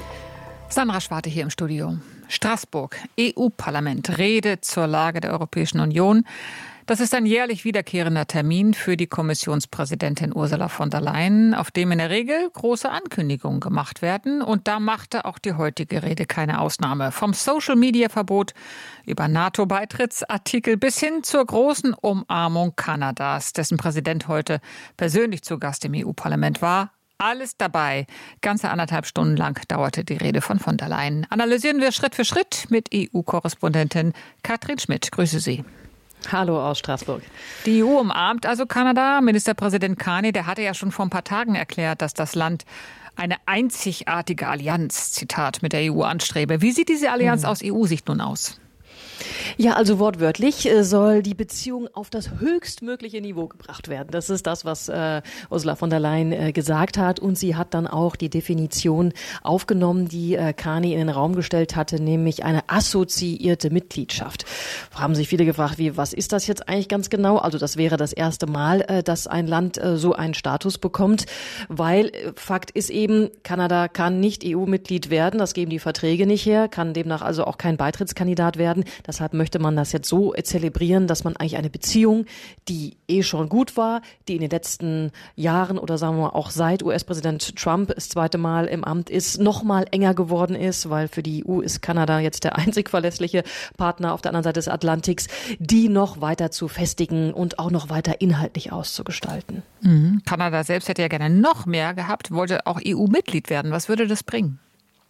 Sandra Schwarte hier im Studio. Straßburg, EU-Parlament, Rede zur Lage der Europäischen Union. Das ist ein jährlich wiederkehrender Termin für die Kommissionspräsidentin Ursula von der Leyen, auf dem in der Regel große Ankündigungen gemacht werden. Und da machte auch die heutige Rede keine Ausnahme. Vom Social-Media-Verbot über NATO-Beitrittsartikel bis hin zur großen Umarmung Kanadas, dessen Präsident heute persönlich zu Gast im EU-Parlament war. Alles dabei. Ganze 1,5 Stunden lang dauerte die Rede von der Leyen. Analysieren wir Schritt für Schritt mit EU-Korrespondentin Katrin Schmidt. Grüße Sie. Hallo aus Straßburg. Die EU umarmt also Kanada. Ministerpräsident Carney, der hatte ja schon vor ein paar Tagen erklärt, dass das Land eine einzigartige Allianz, Zitat, mit der EU anstrebe. Wie sieht diese Allianz aus EU-Sicht nun aus? Ja, also wortwörtlich soll die Beziehung auf das höchstmögliche Niveau gebracht werden. Das ist das, was Ursula von der Leyen gesagt hat. Und sie hat dann auch die Definition aufgenommen, die Carney in den Raum gestellt hatte, nämlich eine assoziierte Mitgliedschaft. Haben sich viele gefragt, was ist das jetzt eigentlich ganz genau? Also das wäre das erste Mal, dass ein Land so einen Status bekommt, weil Fakt ist eben, Kanada kann nicht EU-Mitglied werden. Das geben die Verträge nicht her, kann demnach also auch kein Beitrittskandidat werden. Deshalb möchte man das jetzt so zelebrieren, dass man eigentlich eine Beziehung, die schon gut war, die in den letzten Jahren oder sagen wir mal auch seit US-Präsident Trump das 2. Mal im Amt ist, noch mal enger geworden ist, weil für die EU ist Kanada jetzt der einzig verlässliche Partner auf der anderen Seite des Atlantiks, die noch weiter zu festigen und auch noch weiter inhaltlich auszugestalten. Kanada selbst hätte ja gerne noch mehr gehabt, wollte auch EU-Mitglied werden. Was würde das bringen?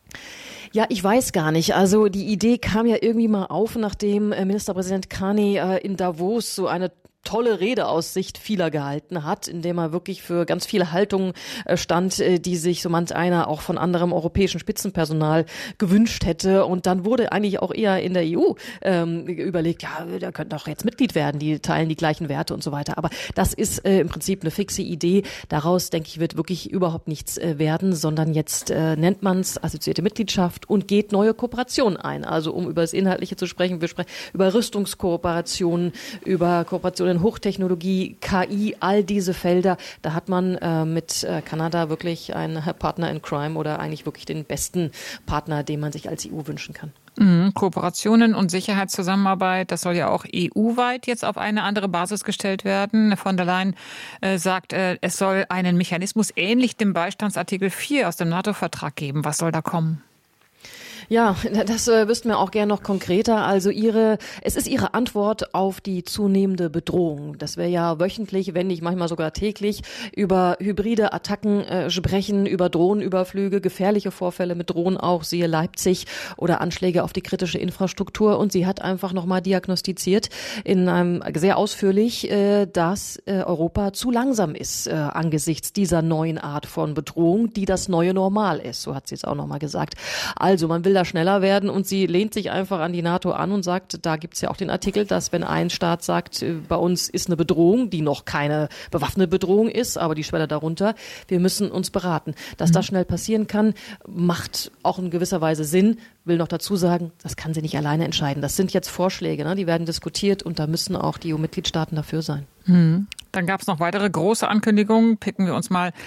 Ja, ich weiß gar nicht. Also die Idee kam ja irgendwie mal auf, nachdem Ministerpräsident Carney in Davos so eine tolle Rede aus Sicht vieler gehalten hat, indem er wirklich für ganz viele Haltungen stand, die sich so manch einer auch von anderem europäischen Spitzenpersonal gewünscht hätte. Und dann wurde eigentlich auch eher in der EU überlegt, ja, der könnte doch jetzt Mitglied werden, die teilen die gleichen Werte und so weiter. Aber das ist im Prinzip eine fixe Idee. Daraus, denke ich, wird wirklich überhaupt nichts werden, sondern jetzt nennt man es assoziierte Mitgliedschaft und geht neue Kooperationen ein. Also um über das Inhaltliche zu sprechen, wir sprechen über Rüstungskooperationen, über Kooperationen Informationen, Hochtechnologie, KI, all diese Felder, da hat man mit Kanada wirklich einen Partner in Crime oder eigentlich wirklich den besten Partner, den man sich als EU wünschen kann. Kooperationen und Sicherheitszusammenarbeit, das soll ja auch EU-weit jetzt auf eine andere Basis gestellt werden. Von der Leyen sagt, es soll einen Mechanismus ähnlich dem Beistandsartikel 4 aus dem NATO-Vertrag geben. Was soll da kommen? Ja, das wüssten wir auch gerne noch konkreter. Also es ist Ihre Antwort auf die zunehmende Bedrohung, dass wir ja wöchentlich, wenn nicht manchmal sogar täglich, über hybride Attacken sprechen, über Drohnenüberflüge, gefährliche Vorfälle mit Drohnen auch, siehe Leipzig, oder Anschläge auf die kritische Infrastruktur. Und sie hat einfach nochmal diagnostiziert, sehr ausführlich, dass Europa zu langsam ist angesichts dieser neuen Art von Bedrohung, die das neue Normal ist. So hat sie es auch nochmal gesagt. Also man will da schneller werden und sie lehnt sich einfach an die NATO an und sagt, da gibt's ja auch den Artikel, dass wenn ein Staat sagt, bei uns ist eine Bedrohung, die noch keine bewaffnete Bedrohung ist, aber die Schwelle darunter, wir müssen uns beraten. Dass das schnell passieren kann, macht auch in gewisser Weise Sinn. Will noch dazu sagen, das kann sie nicht alleine entscheiden. Das sind jetzt Vorschläge, ne? Die werden diskutiert und da müssen auch die EU-Mitgliedstaaten dafür sein. Dann gab es noch weitere große Ankündigungen. Picken wir uns mal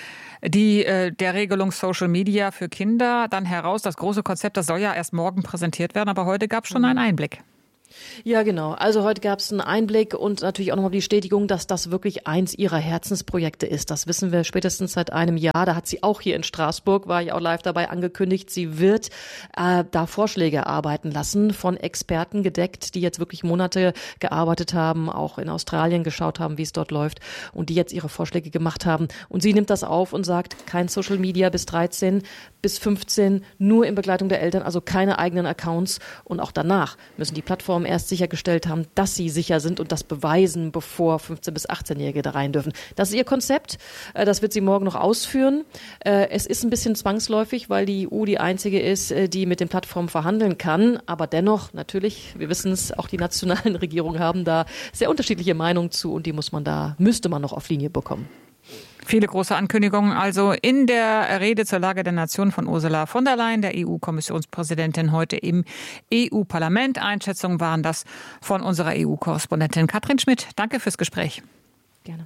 der Regelung Social Media für Kinder dann heraus. Das große Konzept, das soll ja erst morgen präsentiert werden, aber heute gab es schon einen Einblick. Ja, genau. Also heute gab es einen Einblick und natürlich auch nochmal die Bestätigung, dass das wirklich eins ihrer Herzensprojekte ist. Das wissen wir spätestens seit einem Jahr. Da hat sie auch hier in Straßburg, war ich auch live dabei, angekündigt, sie wird da Vorschläge erarbeiten lassen von Experten gedeckt, die jetzt wirklich Monate gearbeitet haben, auch in Australien geschaut haben, wie es dort läuft und die jetzt ihre Vorschläge gemacht haben. Und sie nimmt das auf und sagt, kein Social Media bis 13, bis 15, nur in Begleitung der Eltern, also keine eigenen Accounts. Und auch danach müssen die Plattformen erst sichergestellt haben, dass sie sicher sind und das beweisen, bevor 15- bis 18-Jährige da rein dürfen. Das ist ihr Konzept. Das wird sie morgen noch ausführen. Es ist ein bisschen zwangsläufig, weil die EU die einzige ist, die mit den Plattformen verhandeln kann. Aber dennoch, natürlich, wir wissen es, auch die nationalen Regierungen haben da sehr unterschiedliche Meinungen zu und die müsste man noch auf Linie bekommen. Viele große Ankündigungen also in der Rede zur Lage der Nation von Ursula von der Leyen, der EU-Kommissionspräsidentin, heute im EU-Parlament. Einschätzungen waren das von unserer EU-Korrespondentin Katrin Schmidt. Danke fürs Gespräch. Gerne.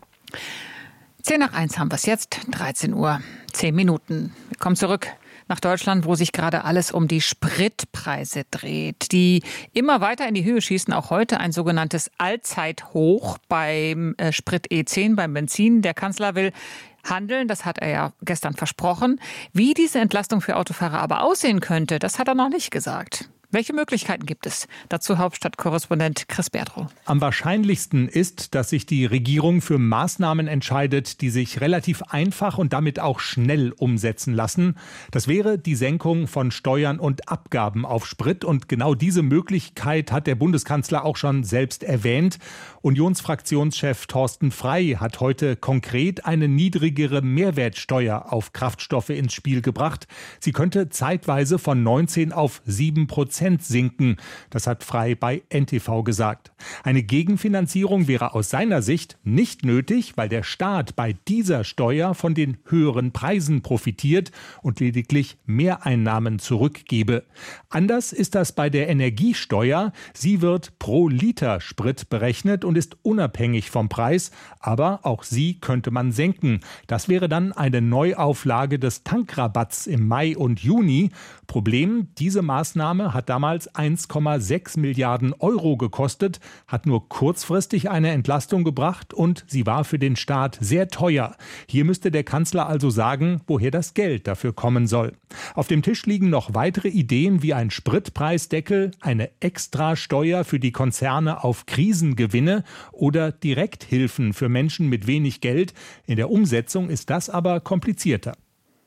10:10 haben wir es jetzt, 13 Uhr, 10 Minuten. Wir kommen zurück nach Deutschland, wo sich gerade alles um die Spritpreise dreht, die immer weiter in die Höhe schießen. Auch heute ein sogenanntes Allzeithoch beim Sprit E10, beim Benzin. Der Kanzler will handeln, das hat er ja gestern versprochen. Wie diese Entlastung für Autofahrer aber aussehen könnte, das hat er noch nicht gesagt. Welche Möglichkeiten gibt es? Dazu Hauptstadtkorrespondent Chris Berdrow. Am wahrscheinlichsten ist, dass sich die Regierung für Maßnahmen entscheidet, die sich relativ einfach und damit auch schnell umsetzen lassen. Das wäre die Senkung von Steuern und Abgaben auf Sprit. Und genau diese Möglichkeit hat der Bundeskanzler auch schon selbst erwähnt. Unionsfraktionschef Thorsten Frey hat heute konkret eine niedrigere Mehrwertsteuer auf Kraftstoffe ins Spiel gebracht. Sie könnte zeitweise von 19 auf 7% sinken. Das hat Frey bei NTV gesagt. Eine Gegenfinanzierung wäre aus seiner Sicht nicht nötig, weil der Staat bei dieser Steuer von den höheren Preisen profitiert und lediglich Mehreinnahmen zurückgebe. Anders ist das bei der Energiesteuer. Sie wird pro Liter Sprit berechnet und ist unabhängig vom Preis, aber auch sie könnte man senken. Das wäre dann eine Neuauflage des Tankrabatts im Mai und Juni. Problem, diese Maßnahme hat damals 1,6 Milliarden Euro gekostet, hat nur kurzfristig eine Entlastung gebracht und sie war für den Staat sehr teuer. Hier müsste der Kanzler also sagen, woher das Geld dafür kommen soll. Auf dem Tisch liegen noch weitere Ideen wie ein Spritpreisdeckel, eine Extrasteuer für die Konzerne auf Krisengewinne oder Direkthilfen für Menschen mit wenig Geld. In der Umsetzung ist das aber komplizierter.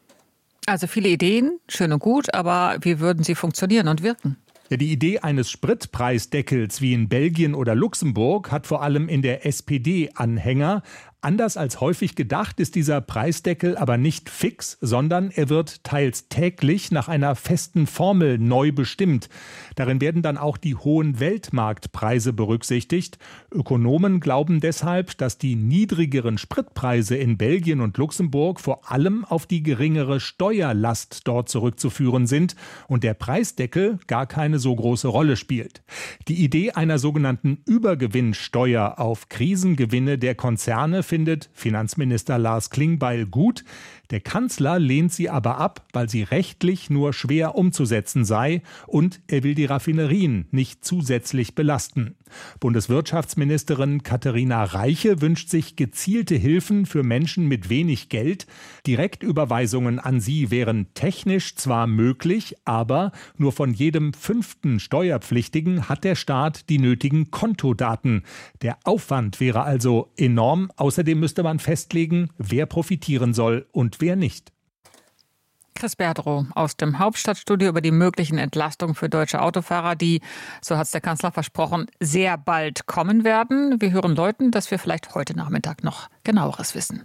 Also viele Ideen, schön und gut, aber wie würden sie funktionieren und wirken? Ja, die Idee eines Spritpreisdeckels wie in Belgien oder Luxemburg hat vor allem in der SPD Anhänger. Anders als häufig gedacht ist dieser Preisdeckel aber nicht fix, sondern er wird teils täglich nach einer festen Formel neu bestimmt. Darin werden dann auch die hohen Weltmarktpreise berücksichtigt. Ökonomen glauben deshalb, dass die niedrigeren Spritpreise in Belgien und Luxemburg vor allem auf die geringere Steuerlast dort zurückzuführen sind und der Preisdeckel gar keine so große Rolle spielt. Die Idee einer sogenannten Übergewinnsteuer auf Krisengewinne der Konzerne findet Finanzminister Lars Klingbeil gut. Der Kanzler lehnt sie aber ab, weil sie rechtlich nur schwer umzusetzen sei und er will die Raffinerien nicht zusätzlich belasten. Bundeswirtschaftsministerin Katharina Reiche wünscht sich gezielte Hilfen für Menschen mit wenig Geld. Direktüberweisungen an sie wären technisch zwar möglich, aber nur von jedem 5. Steuerpflichtigen hat der Staat die nötigen Kontodaten. Der Aufwand wäre also enorm. Außerdem müsste man festlegen, wer profitieren soll und wer nicht. Chris Berdrow aus dem Hauptstadtstudio über die möglichen Entlastungen für deutsche Autofahrer, die, so hat es der Kanzler versprochen, sehr bald kommen werden. Wir hören Leuten, dass wir vielleicht heute Nachmittag noch Genaueres wissen.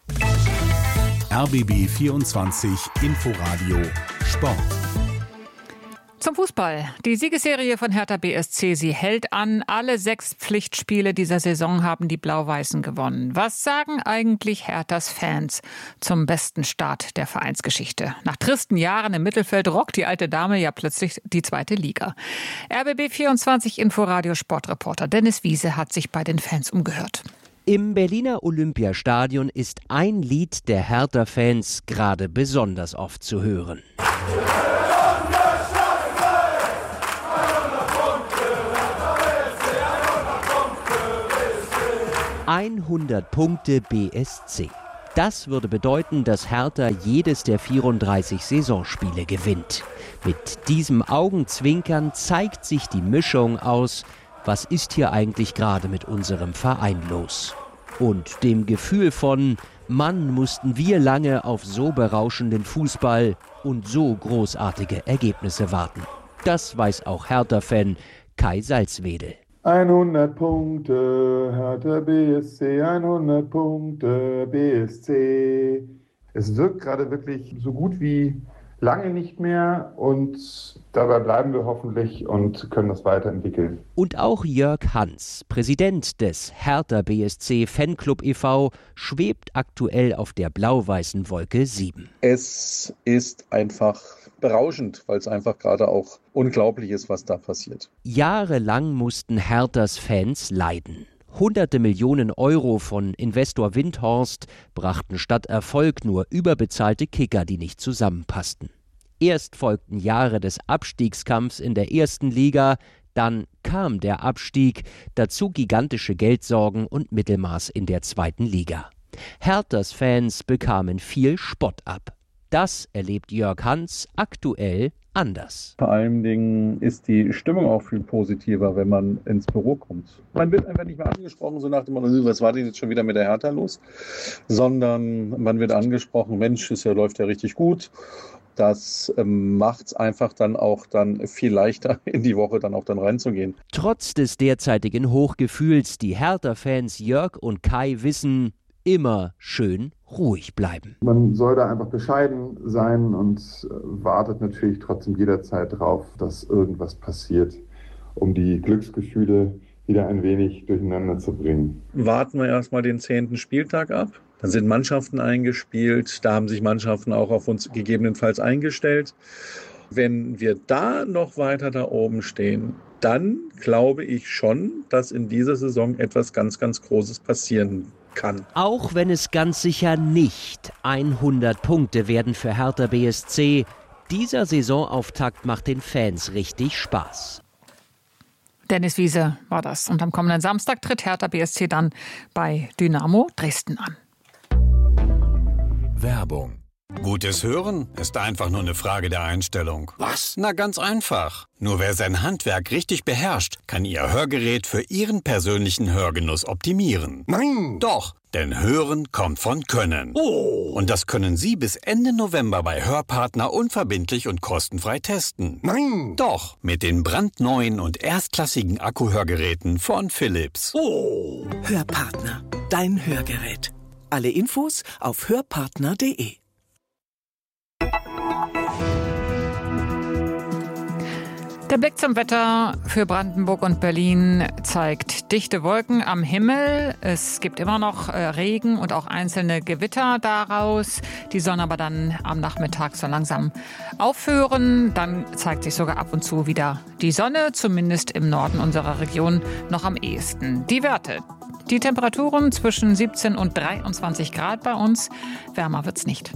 RBB 24 Inforadio Sport. Zum Fußball. Die Siegesserie von Hertha BSC, sie hält an. Alle 6 Pflichtspiele dieser Saison haben die Blau-Weißen gewonnen. Was sagen eigentlich Herthas Fans zum besten Start der Vereinsgeschichte? Nach tristen Jahren im Mittelfeld rockt die alte Dame ja plötzlich die 2. Liga. RBB 24 Inforadio Sportreporter Dennis Wiese hat sich bei den Fans umgehört. Im Berliner Olympiastadion ist ein Lied der Hertha-Fans gerade besonders oft zu hören. 100 Punkte BSC. Das würde bedeuten, dass Hertha jedes der 34 Saisonspiele gewinnt. Mit diesem Augenzwinkern zeigt sich die Mischung aus, was ist hier eigentlich gerade mit unserem Verein los? Und dem Gefühl von, Mann, mussten wir lange auf so berauschenden Fußball und so großartige Ergebnisse warten. Das weiß auch Hertha-Fan Kai Salzwedel. 100 Punkte, Hertha BSC, 100 Punkte, BSC. Es wirkt gerade wirklich so gut wie lange nicht mehr und dabei bleiben wir hoffentlich und können das weiterentwickeln. Und auch Jörg Hans, Präsident des Hertha BSC Fanclub e.V., schwebt aktuell auf der blau-weißen Wolke 7. Es ist einfach berauschend, weil es einfach gerade auch unglaublich ist, was da passiert. Jahrelang mussten Herthas Fans leiden. Hunderte Millionen Euro von Investor Windhorst brachten statt Erfolg nur überbezahlte Kicker, die nicht zusammenpassten. Erst folgten Jahre des Abstiegskampfs in der 1. Liga, dann kam der Abstieg, dazu gigantische Geldsorgen und Mittelmaß in der 2. Liga. Herthas Fans bekamen viel Spott ab. Das erlebt Jörg Hans aktuell anders. Vor allen Dingen ist die Stimmung auch viel positiver, wenn man ins Büro kommt. Man wird einfach nicht mehr angesprochen, so nach dem Motto, was war denn jetzt schon wieder mit der Hertha los? Sondern man wird angesprochen, Mensch, läuft ja richtig gut. Das macht es einfach dann viel leichter, in die Woche dann reinzugehen. Trotz des derzeitigen Hochgefühls, die Hertha-Fans Jörg und Kai wissen, immer schön ruhig bleiben. Man soll da einfach bescheiden sein und wartet natürlich trotzdem jederzeit drauf, dass irgendwas passiert, um die Glücksgefühle wieder ein wenig durcheinander zu bringen. Warten wir erstmal den 10. Spieltag ab. Dann sind Mannschaften eingespielt. Da haben sich Mannschaften auch auf uns gegebenenfalls eingestellt. Wenn wir da noch weiter da oben stehen, dann glaube ich schon, dass in dieser Saison etwas ganz, ganz Großes passieren kann. Auch wenn es ganz sicher nicht 100 Punkte werden für Hertha BSC, dieser Saisonauftakt macht den Fans richtig Spaß. Dennis Wiese war das. Und am kommenden Samstag tritt Hertha BSC dann bei Dynamo Dresden an. Werbung. Gutes Hören ist einfach nur eine Frage der Einstellung. Was? Na, ganz einfach. Nur wer sein Handwerk richtig beherrscht, kann Ihr Hörgerät für Ihren persönlichen Hörgenuss optimieren. Nein! Doch, denn Hören kommt von Können. Oh! Und das können Sie bis Ende November bei Hörpartner unverbindlich und kostenfrei testen. Nein! Doch, mit den brandneuen und erstklassigen Akkuhörgeräten von Philips. Oh! Hörpartner. dein Hörgerät. Alle Infos auf hörpartner.de. Der Blick zum Wetter für Brandenburg und Berlin zeigt dichte Wolken am Himmel. Es gibt immer noch Regen und auch einzelne Gewitter daraus. Die sollen aber dann am Nachmittag so langsam aufhören. Dann zeigt sich sogar ab und zu wieder die Sonne, zumindest im Norden unserer Region noch am ehesten. Die Werte. Die Temperaturen zwischen 17 und 23 Grad bei uns. Wärmer wird's nicht.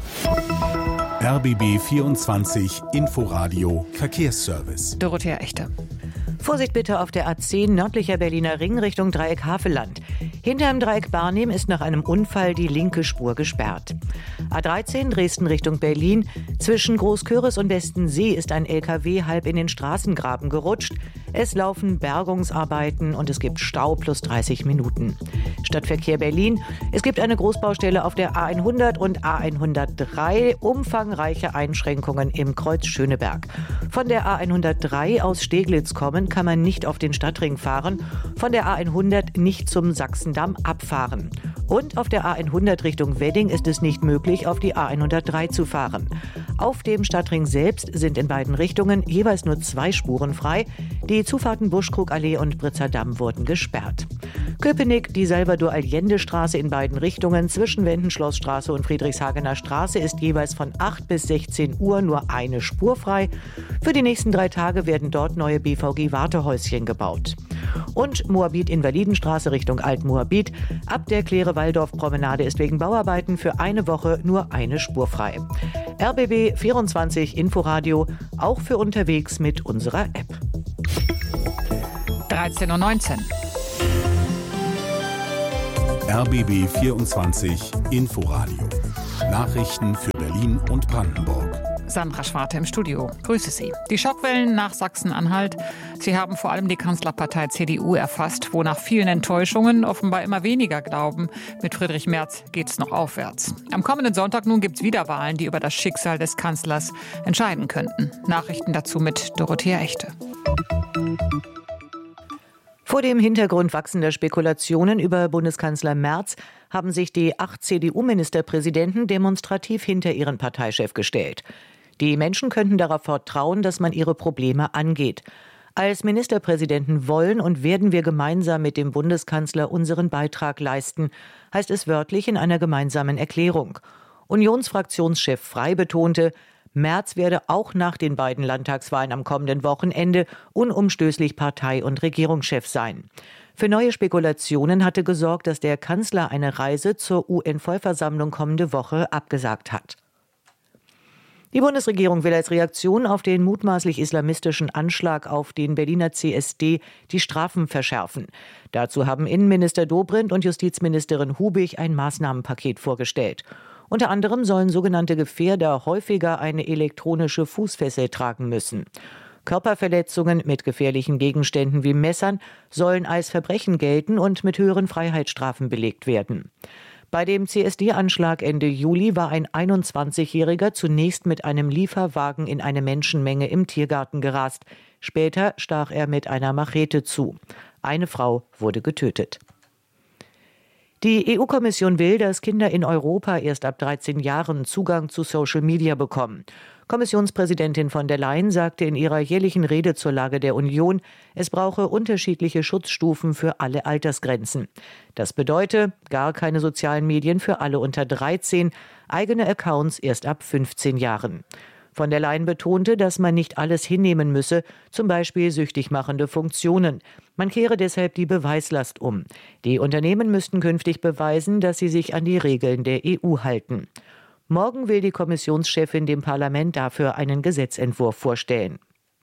RBB 24 Inforadio Verkehrsservice. Dorothea Echte. Vorsicht bitte auf der A10 nördlicher Berliner Ring Richtung Dreieck Havelland. Hinter dem Dreieck Barnim ist nach einem Unfall die linke Spur gesperrt. A13 Dresden Richtung Berlin. Zwischen Großköris und Westensee ist ein LKW halb in den Straßengraben gerutscht. Es laufen Bergungsarbeiten und es gibt Stau plus 30 Minuten. Stadtverkehr Berlin. Es gibt eine Großbaustelle auf der A100 und A103. Umfangreiche Einschränkungen im Kreuz Schöneberg. Von der A103 aus Steglitz kommen kann man nicht auf den Stadtring fahren. Von der A100 nicht zum Sachsendamm abfahren. Und auf der A100 Richtung Wedding ist es nicht möglich, auf die A103 zu fahren. Auf dem Stadtring selbst sind in beiden Richtungen jeweils nur 2 Spuren frei. Die Zufahrten Buschkrugallee und Britzer Damm wurden gesperrt. Köpenick, die Salvador-Allende-Straße in beiden Richtungen zwischen Wendenschlossstraße und Friedrichshagener Straße ist jeweils von 8 bis 16 Uhr nur eine Spur frei. Für die nächsten 3 Tage werden dort neue BVG-Wartehäuschen gebaut. Und Moabit-Invalidenstraße Richtung Alt-Moabit. Ab der Klere-Walldorf-Promenade ist wegen Bauarbeiten für eine Woche nur eine Spur frei. RBB 24 Inforadio, auch für unterwegs mit unserer App. 13:19 Uhr. RBB 24 Inforadio. Nachrichten für Berlin und Brandenburg. Sandra Schwarte im Studio. Grüße Sie. Die Schockwellen nach Sachsen-Anhalt, sie haben vor allem die Kanzlerpartei CDU erfasst, wo nach vielen Enttäuschungen offenbar immer weniger glauben. Mit Friedrich Merz geht's noch aufwärts. Am kommenden Sonntag nun gibt's wieder Wahlen, die über das Schicksal des Kanzlers entscheiden könnten. Nachrichten dazu mit Dorothea Echte. Vor dem Hintergrund wachsender Spekulationen über Bundeskanzler Merz haben sich die 8 CDU-Ministerpräsidenten demonstrativ hinter ihren Parteichef gestellt. Die Menschen könnten darauf vertrauen, dass man ihre Probleme angeht. Als Ministerpräsidenten wollen und werden wir gemeinsam mit dem Bundeskanzler unseren Beitrag leisten, heißt es wörtlich in einer gemeinsamen Erklärung. Unionsfraktionschef Frey betonte, Merz werde auch nach den beiden Landtagswahlen am kommenden Wochenende unumstößlich Partei- und Regierungschef sein. Für neue Spekulationen hatte gesorgt, dass der Kanzler eine Reise zur UN-Vollversammlung kommende Woche abgesagt hat. Die Bundesregierung will als Reaktion auf den mutmaßlich islamistischen Anschlag auf den Berliner CSD die Strafen verschärfen. Dazu haben Innenminister Dobrindt und Justizministerin Hubig ein Maßnahmenpaket vorgestellt. Unter anderem sollen sogenannte Gefährder häufiger eine elektronische Fußfessel tragen müssen. Körperverletzungen mit gefährlichen Gegenständen wie Messern sollen als Verbrechen gelten und mit höheren Freiheitsstrafen belegt werden. Bei dem CSD-Anschlag Ende Juli war ein 21-Jähriger zunächst mit einem Lieferwagen in eine Menschenmenge im Tiergarten gerast. Später stach er mit einer Machete zu. Eine Frau wurde getötet. Die EU-Kommission will, dass Kinder in Europa erst ab 13 Jahren Zugang zu Social Media bekommen. Kommissionspräsidentin von der Leyen sagte in ihrer jährlichen Rede zur Lage der Union, es brauche unterschiedliche Schutzstufen für alle Altersgrenzen. Das bedeute gar keine sozialen Medien für alle unter 13, eigene Accounts erst ab 15 Jahren. Von der Leyen betonte, dass man nicht alles hinnehmen müsse, zum Beispiel süchtig machende Funktionen. Man kehre deshalb die Beweislast um. Die Unternehmen müssten künftig beweisen, dass sie sich an die Regeln der EU halten. Morgen will die Kommissionschefin dem Parlament dafür einen Gesetzentwurf vorstellen.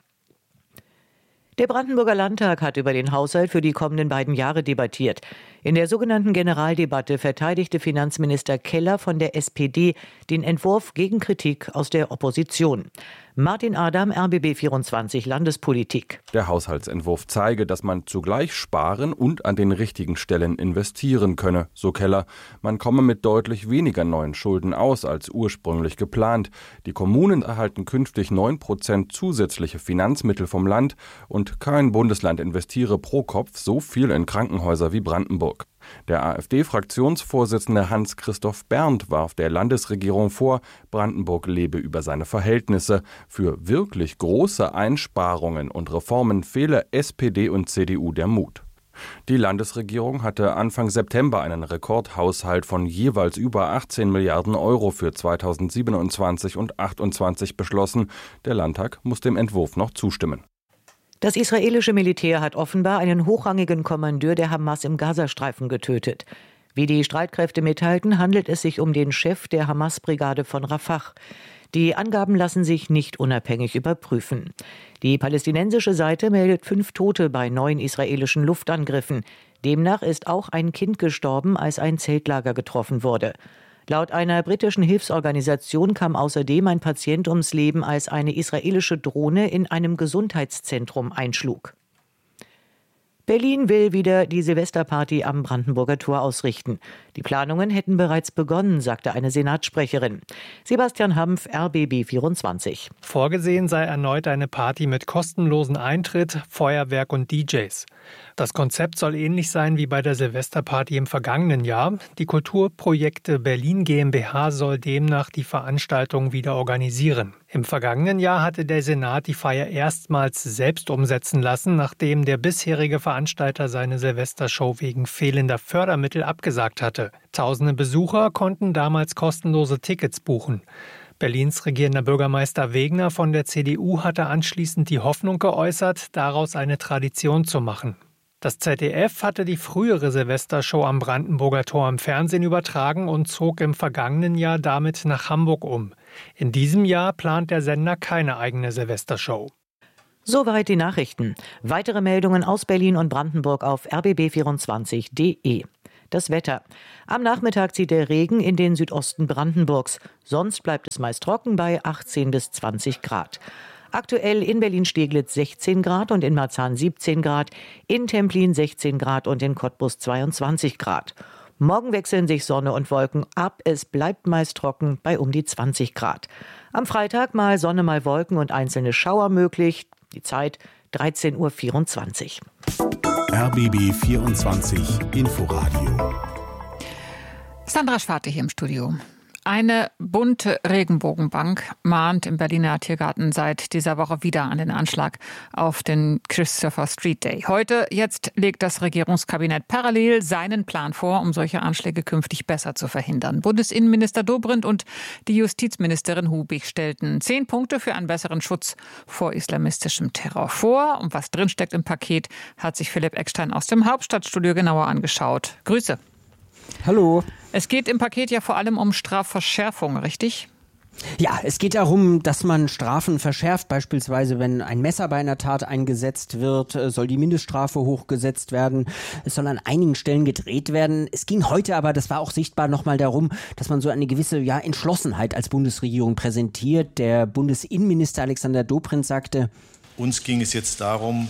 Der Brandenburger Landtag hat über den Haushalt für die kommenden beiden Jahre debattiert. In der sogenannten Generaldebatte verteidigte Finanzminister Keller von der SPD den Entwurf gegen Kritik aus der Opposition. Martin Adam, RBB 24 Landespolitik. Der Haushaltsentwurf zeige, dass man zugleich sparen und an den richtigen Stellen investieren könne, so Keller. Man komme mit deutlich weniger neuen Schulden aus als ursprünglich geplant. Die Kommunen erhalten künftig 9% zusätzliche Finanzmittel vom Land und kein Bundesland investiere pro Kopf so viel in Krankenhäuser wie Brandenburg. Der AfD-Fraktionsvorsitzende Hans-Christoph Berndt warf der Landesregierung vor, Brandenburg lebe über seine Verhältnisse. Für wirklich große Einsparungen und Reformen fehle SPD und CDU der Mut. Die Landesregierung hatte Anfang September einen Rekordhaushalt von jeweils über 18 Milliarden Euro für 2027 und 2028 beschlossen. Der Landtag muss dem Entwurf noch zustimmen. Das israelische Militär hat offenbar einen hochrangigen Kommandeur der Hamas im Gazastreifen getötet. Wie die Streitkräfte mitteilten, handelt es sich um den Chef der Hamas-Brigade von Rafah. Die Angaben lassen sich nicht unabhängig überprüfen. Die palästinensische Seite meldet 5 Tote bei 9 israelischen Luftangriffen. Demnach ist auch ein Kind gestorben, als ein Zeltlager getroffen wurde. Laut einer britischen Hilfsorganisation kam außerdem ein Patient ums Leben, als eine israelische Drohne in einem Gesundheitszentrum einschlug. Berlin will wieder die Silvesterparty am Brandenburger Tor ausrichten. Die Planungen hätten bereits begonnen, sagte eine Senatssprecherin. Sebastian Hampf, RBB 24. Vorgesehen sei erneut eine Party mit kostenlosen Eintritt, Feuerwerk und DJs. Das Konzept soll ähnlich sein wie bei der Silvesterparty im vergangenen Jahr. Die Kulturprojekte Berlin GmbH soll demnach die Veranstaltung wieder organisieren. Im vergangenen Jahr hatte der Senat die Feier erstmals selbst umsetzen lassen, nachdem der bisherige Veranstalter seine Silvestershow wegen fehlender Fördermittel abgesagt hatte. Tausende Besucher konnten damals kostenlose Tickets buchen. Berlins regierender Bürgermeister Wegner von der CDU hatte anschließend die Hoffnung geäußert, daraus eine Tradition zu machen. Das ZDF hatte die frühere Silvestershow am Brandenburger Tor im Fernsehen übertragen und zog im vergangenen Jahr damit nach Hamburg um. In diesem Jahr plant der Sender keine eigene Silvestershow. Soweit die Nachrichten. Weitere Meldungen aus Berlin und Brandenburg auf rbb24.de. Das Wetter. Am Nachmittag zieht der Regen in den Südosten Brandenburgs. Sonst bleibt es meist trocken bei 18 bis 20 Grad. Aktuell in Berlin-Steglitz 16 Grad und in Marzahn 17 Grad, in Templin 16 Grad und in Cottbus 22 Grad. Morgen wechseln sich Sonne und Wolken ab. Es bleibt meist trocken bei um die 20 Grad. Am Freitag mal Sonne, mal Wolken und einzelne Schauer möglich. Die Zeit 13.24 Uhr. RBB 24 Inforadio. Sandra Schwarte hier im Studio. Eine bunte Regenbogenbank mahnt im Berliner Tiergarten seit dieser Woche wieder an den Anschlag auf den Christopher Street Day. Jetzt legt das Regierungskabinett parallel seinen Plan vor, um solche Anschläge künftig besser zu verhindern. Bundesinnenminister Dobrindt und die Justizministerin Hubig stellten 10 Punkte für einen besseren Schutz vor islamistischem Terror vor. Und was drinsteckt im Paket, hat sich Philipp Eckstein aus dem Hauptstadtstudio genauer angeschaut. Grüße. Hallo. Es geht im Paket ja vor allem um Strafverschärfung, richtig? Ja, es geht darum, dass man Strafen verschärft. Beispielsweise, wenn ein Messer bei einer Tat eingesetzt wird, soll die Mindeststrafe hochgesetzt werden. Es soll an einigen Stellen gedreht werden. Es ging heute aber, das war auch sichtbar, nochmal darum, dass man so eine gewisse Entschlossenheit als Bundesregierung präsentiert. Der Bundesinnenminister Alexander Dobrindt sagte: Uns ging es jetzt darum,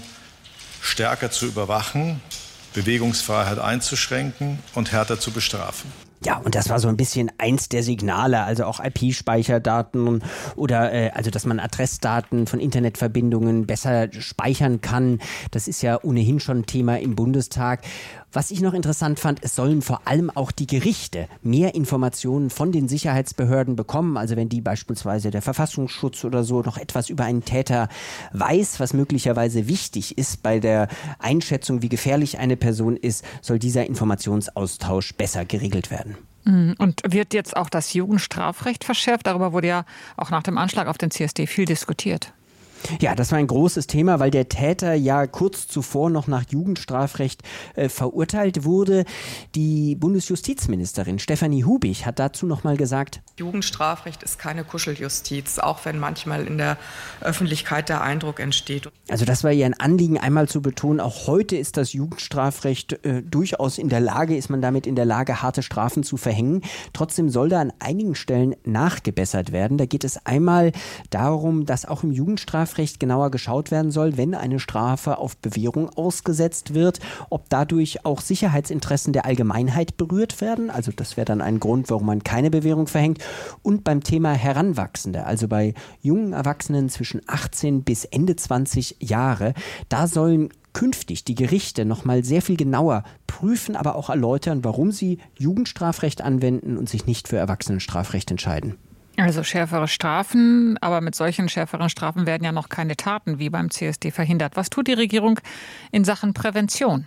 stärker zu überwachen, Bewegungsfreiheit einzuschränken und härter zu bestrafen. Ja, und das war so ein bisschen eins der Signale, also auch IP-Speicherdaten oder also dass man Adressdaten von Internetverbindungen besser speichern kann. Das ist ja ohnehin schon Thema im Bundestag. Was ich noch interessant fand, es sollen vor allem auch die Gerichte mehr Informationen von den Sicherheitsbehörden bekommen. Also wenn die beispielsweise der Verfassungsschutz oder so noch etwas über einen Täter weiß, was möglicherweise wichtig ist bei der Einschätzung, wie gefährlich eine Person ist, soll dieser Informationsaustausch besser geregelt werden. Und wird jetzt auch das Jugendstrafrecht verschärft? Darüber wurde ja auch nach dem Anschlag auf den CSD viel diskutiert. Ja, das war ein großes Thema, weil der Täter ja kurz zuvor noch nach Jugendstrafrecht verurteilt wurde. Die Bundesjustizministerin Stefanie Hubig hat dazu noch mal gesagt: Jugendstrafrecht ist keine Kuscheljustiz, auch wenn manchmal in der Öffentlichkeit der Eindruck entsteht. Also das war ihr ein Anliegen, einmal zu betonen, auch heute ist das Jugendstrafrecht durchaus ist man damit in der Lage, harte Strafen zu verhängen. Trotzdem soll da an einigen Stellen nachgebessert werden. Da geht es einmal darum, dass auch im Jugendstrafrecht genauer geschaut werden soll, wenn eine Strafe auf Bewährung ausgesetzt wird, ob dadurch auch Sicherheitsinteressen der Allgemeinheit berührt werden. Also das wäre dann ein Grund, warum man keine Bewährung verhängt. Und beim Thema Heranwachsende, also bei jungen Erwachsenen zwischen 18 bis Ende 20 Jahre, da sollen künftig die Gerichte noch mal sehr viel genauer prüfen, aber auch erläutern, warum sie Jugendstrafrecht anwenden und sich nicht für Erwachsenenstrafrecht entscheiden. Also schärfere Strafen, aber mit solchen schärferen Strafen werden ja noch keine Taten wie beim CSD verhindert. Was tut die Regierung in Sachen Prävention?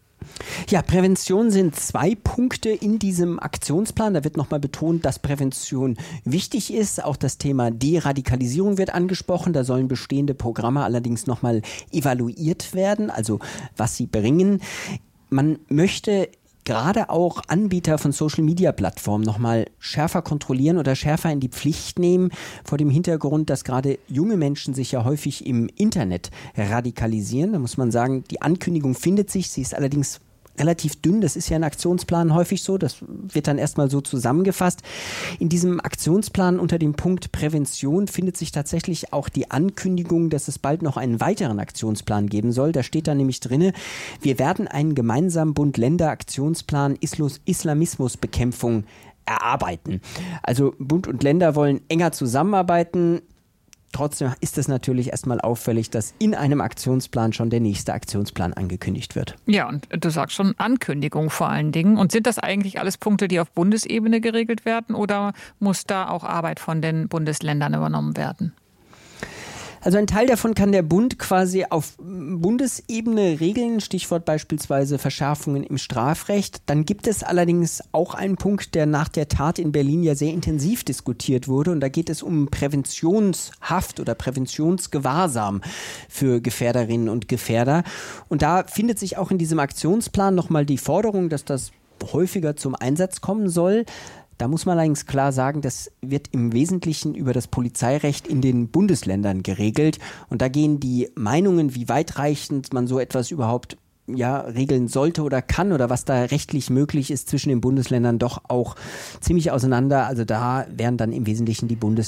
Ja, Prävention sind 2 Punkte in diesem Aktionsplan. Da wird nochmal betont, dass Prävention wichtig ist. Auch das Thema Deradikalisierung wird angesprochen. Da sollen bestehende Programme allerdings nochmal evaluiert werden, also was sie bringen. Man möchte gerade auch Anbieter von Social-Media-Plattformen nochmal schärfer kontrollieren oder schärfer in die Pflicht nehmen, vor dem Hintergrund, dass gerade junge Menschen sich ja häufig im Internet radikalisieren. Da muss man sagen, die Ankündigung findet sich, sie ist allerdings relativ dünn, das ist ja in Aktionsplan häufig so, das wird dann erstmal so zusammengefasst. In diesem Aktionsplan unter dem Punkt Prävention findet sich tatsächlich auch die Ankündigung, dass es bald noch einen weiteren Aktionsplan geben soll. Da steht da nämlich drin, wir werden einen gemeinsamen Bund-Länder-Aktionsplan Islamismusbekämpfung erarbeiten. Also Bund und Länder wollen enger zusammenarbeiten. Trotzdem ist es natürlich erstmal auffällig, dass in einem Aktionsplan schon der nächste Aktionsplan angekündigt wird. Ja, und du sagst schon Ankündigung vor allen Dingen. Und sind das eigentlich alles Punkte, die auf Bundesebene geregelt werden oder muss da auch Arbeit von den Bundesländern übernommen werden? Also ein Teil davon kann der Bund quasi auf Bundesebene regeln, Stichwort beispielsweise Verschärfungen im Strafrecht. Dann gibt es allerdings auch einen Punkt, der nach der Tat in Berlin ja sehr intensiv diskutiert wurde. Und da geht es um Präventionshaft oder Präventionsgewahrsam für Gefährderinnen und Gefährder. Und da findet sich auch in diesem Aktionsplan nochmal die Forderung, dass das häufiger zum Einsatz kommen soll. Da muss man allerdings klar sagen, das wird im Wesentlichen über das Polizeirecht in den Bundesländern geregelt. Und da gehen die Meinungen, wie weitreichend man so etwas überhaupt regeln sollte oder kann oder was da rechtlich möglich ist zwischen den Bundesländern doch auch ziemlich auseinander. Also da werden dann im Wesentlichen die Bundesländer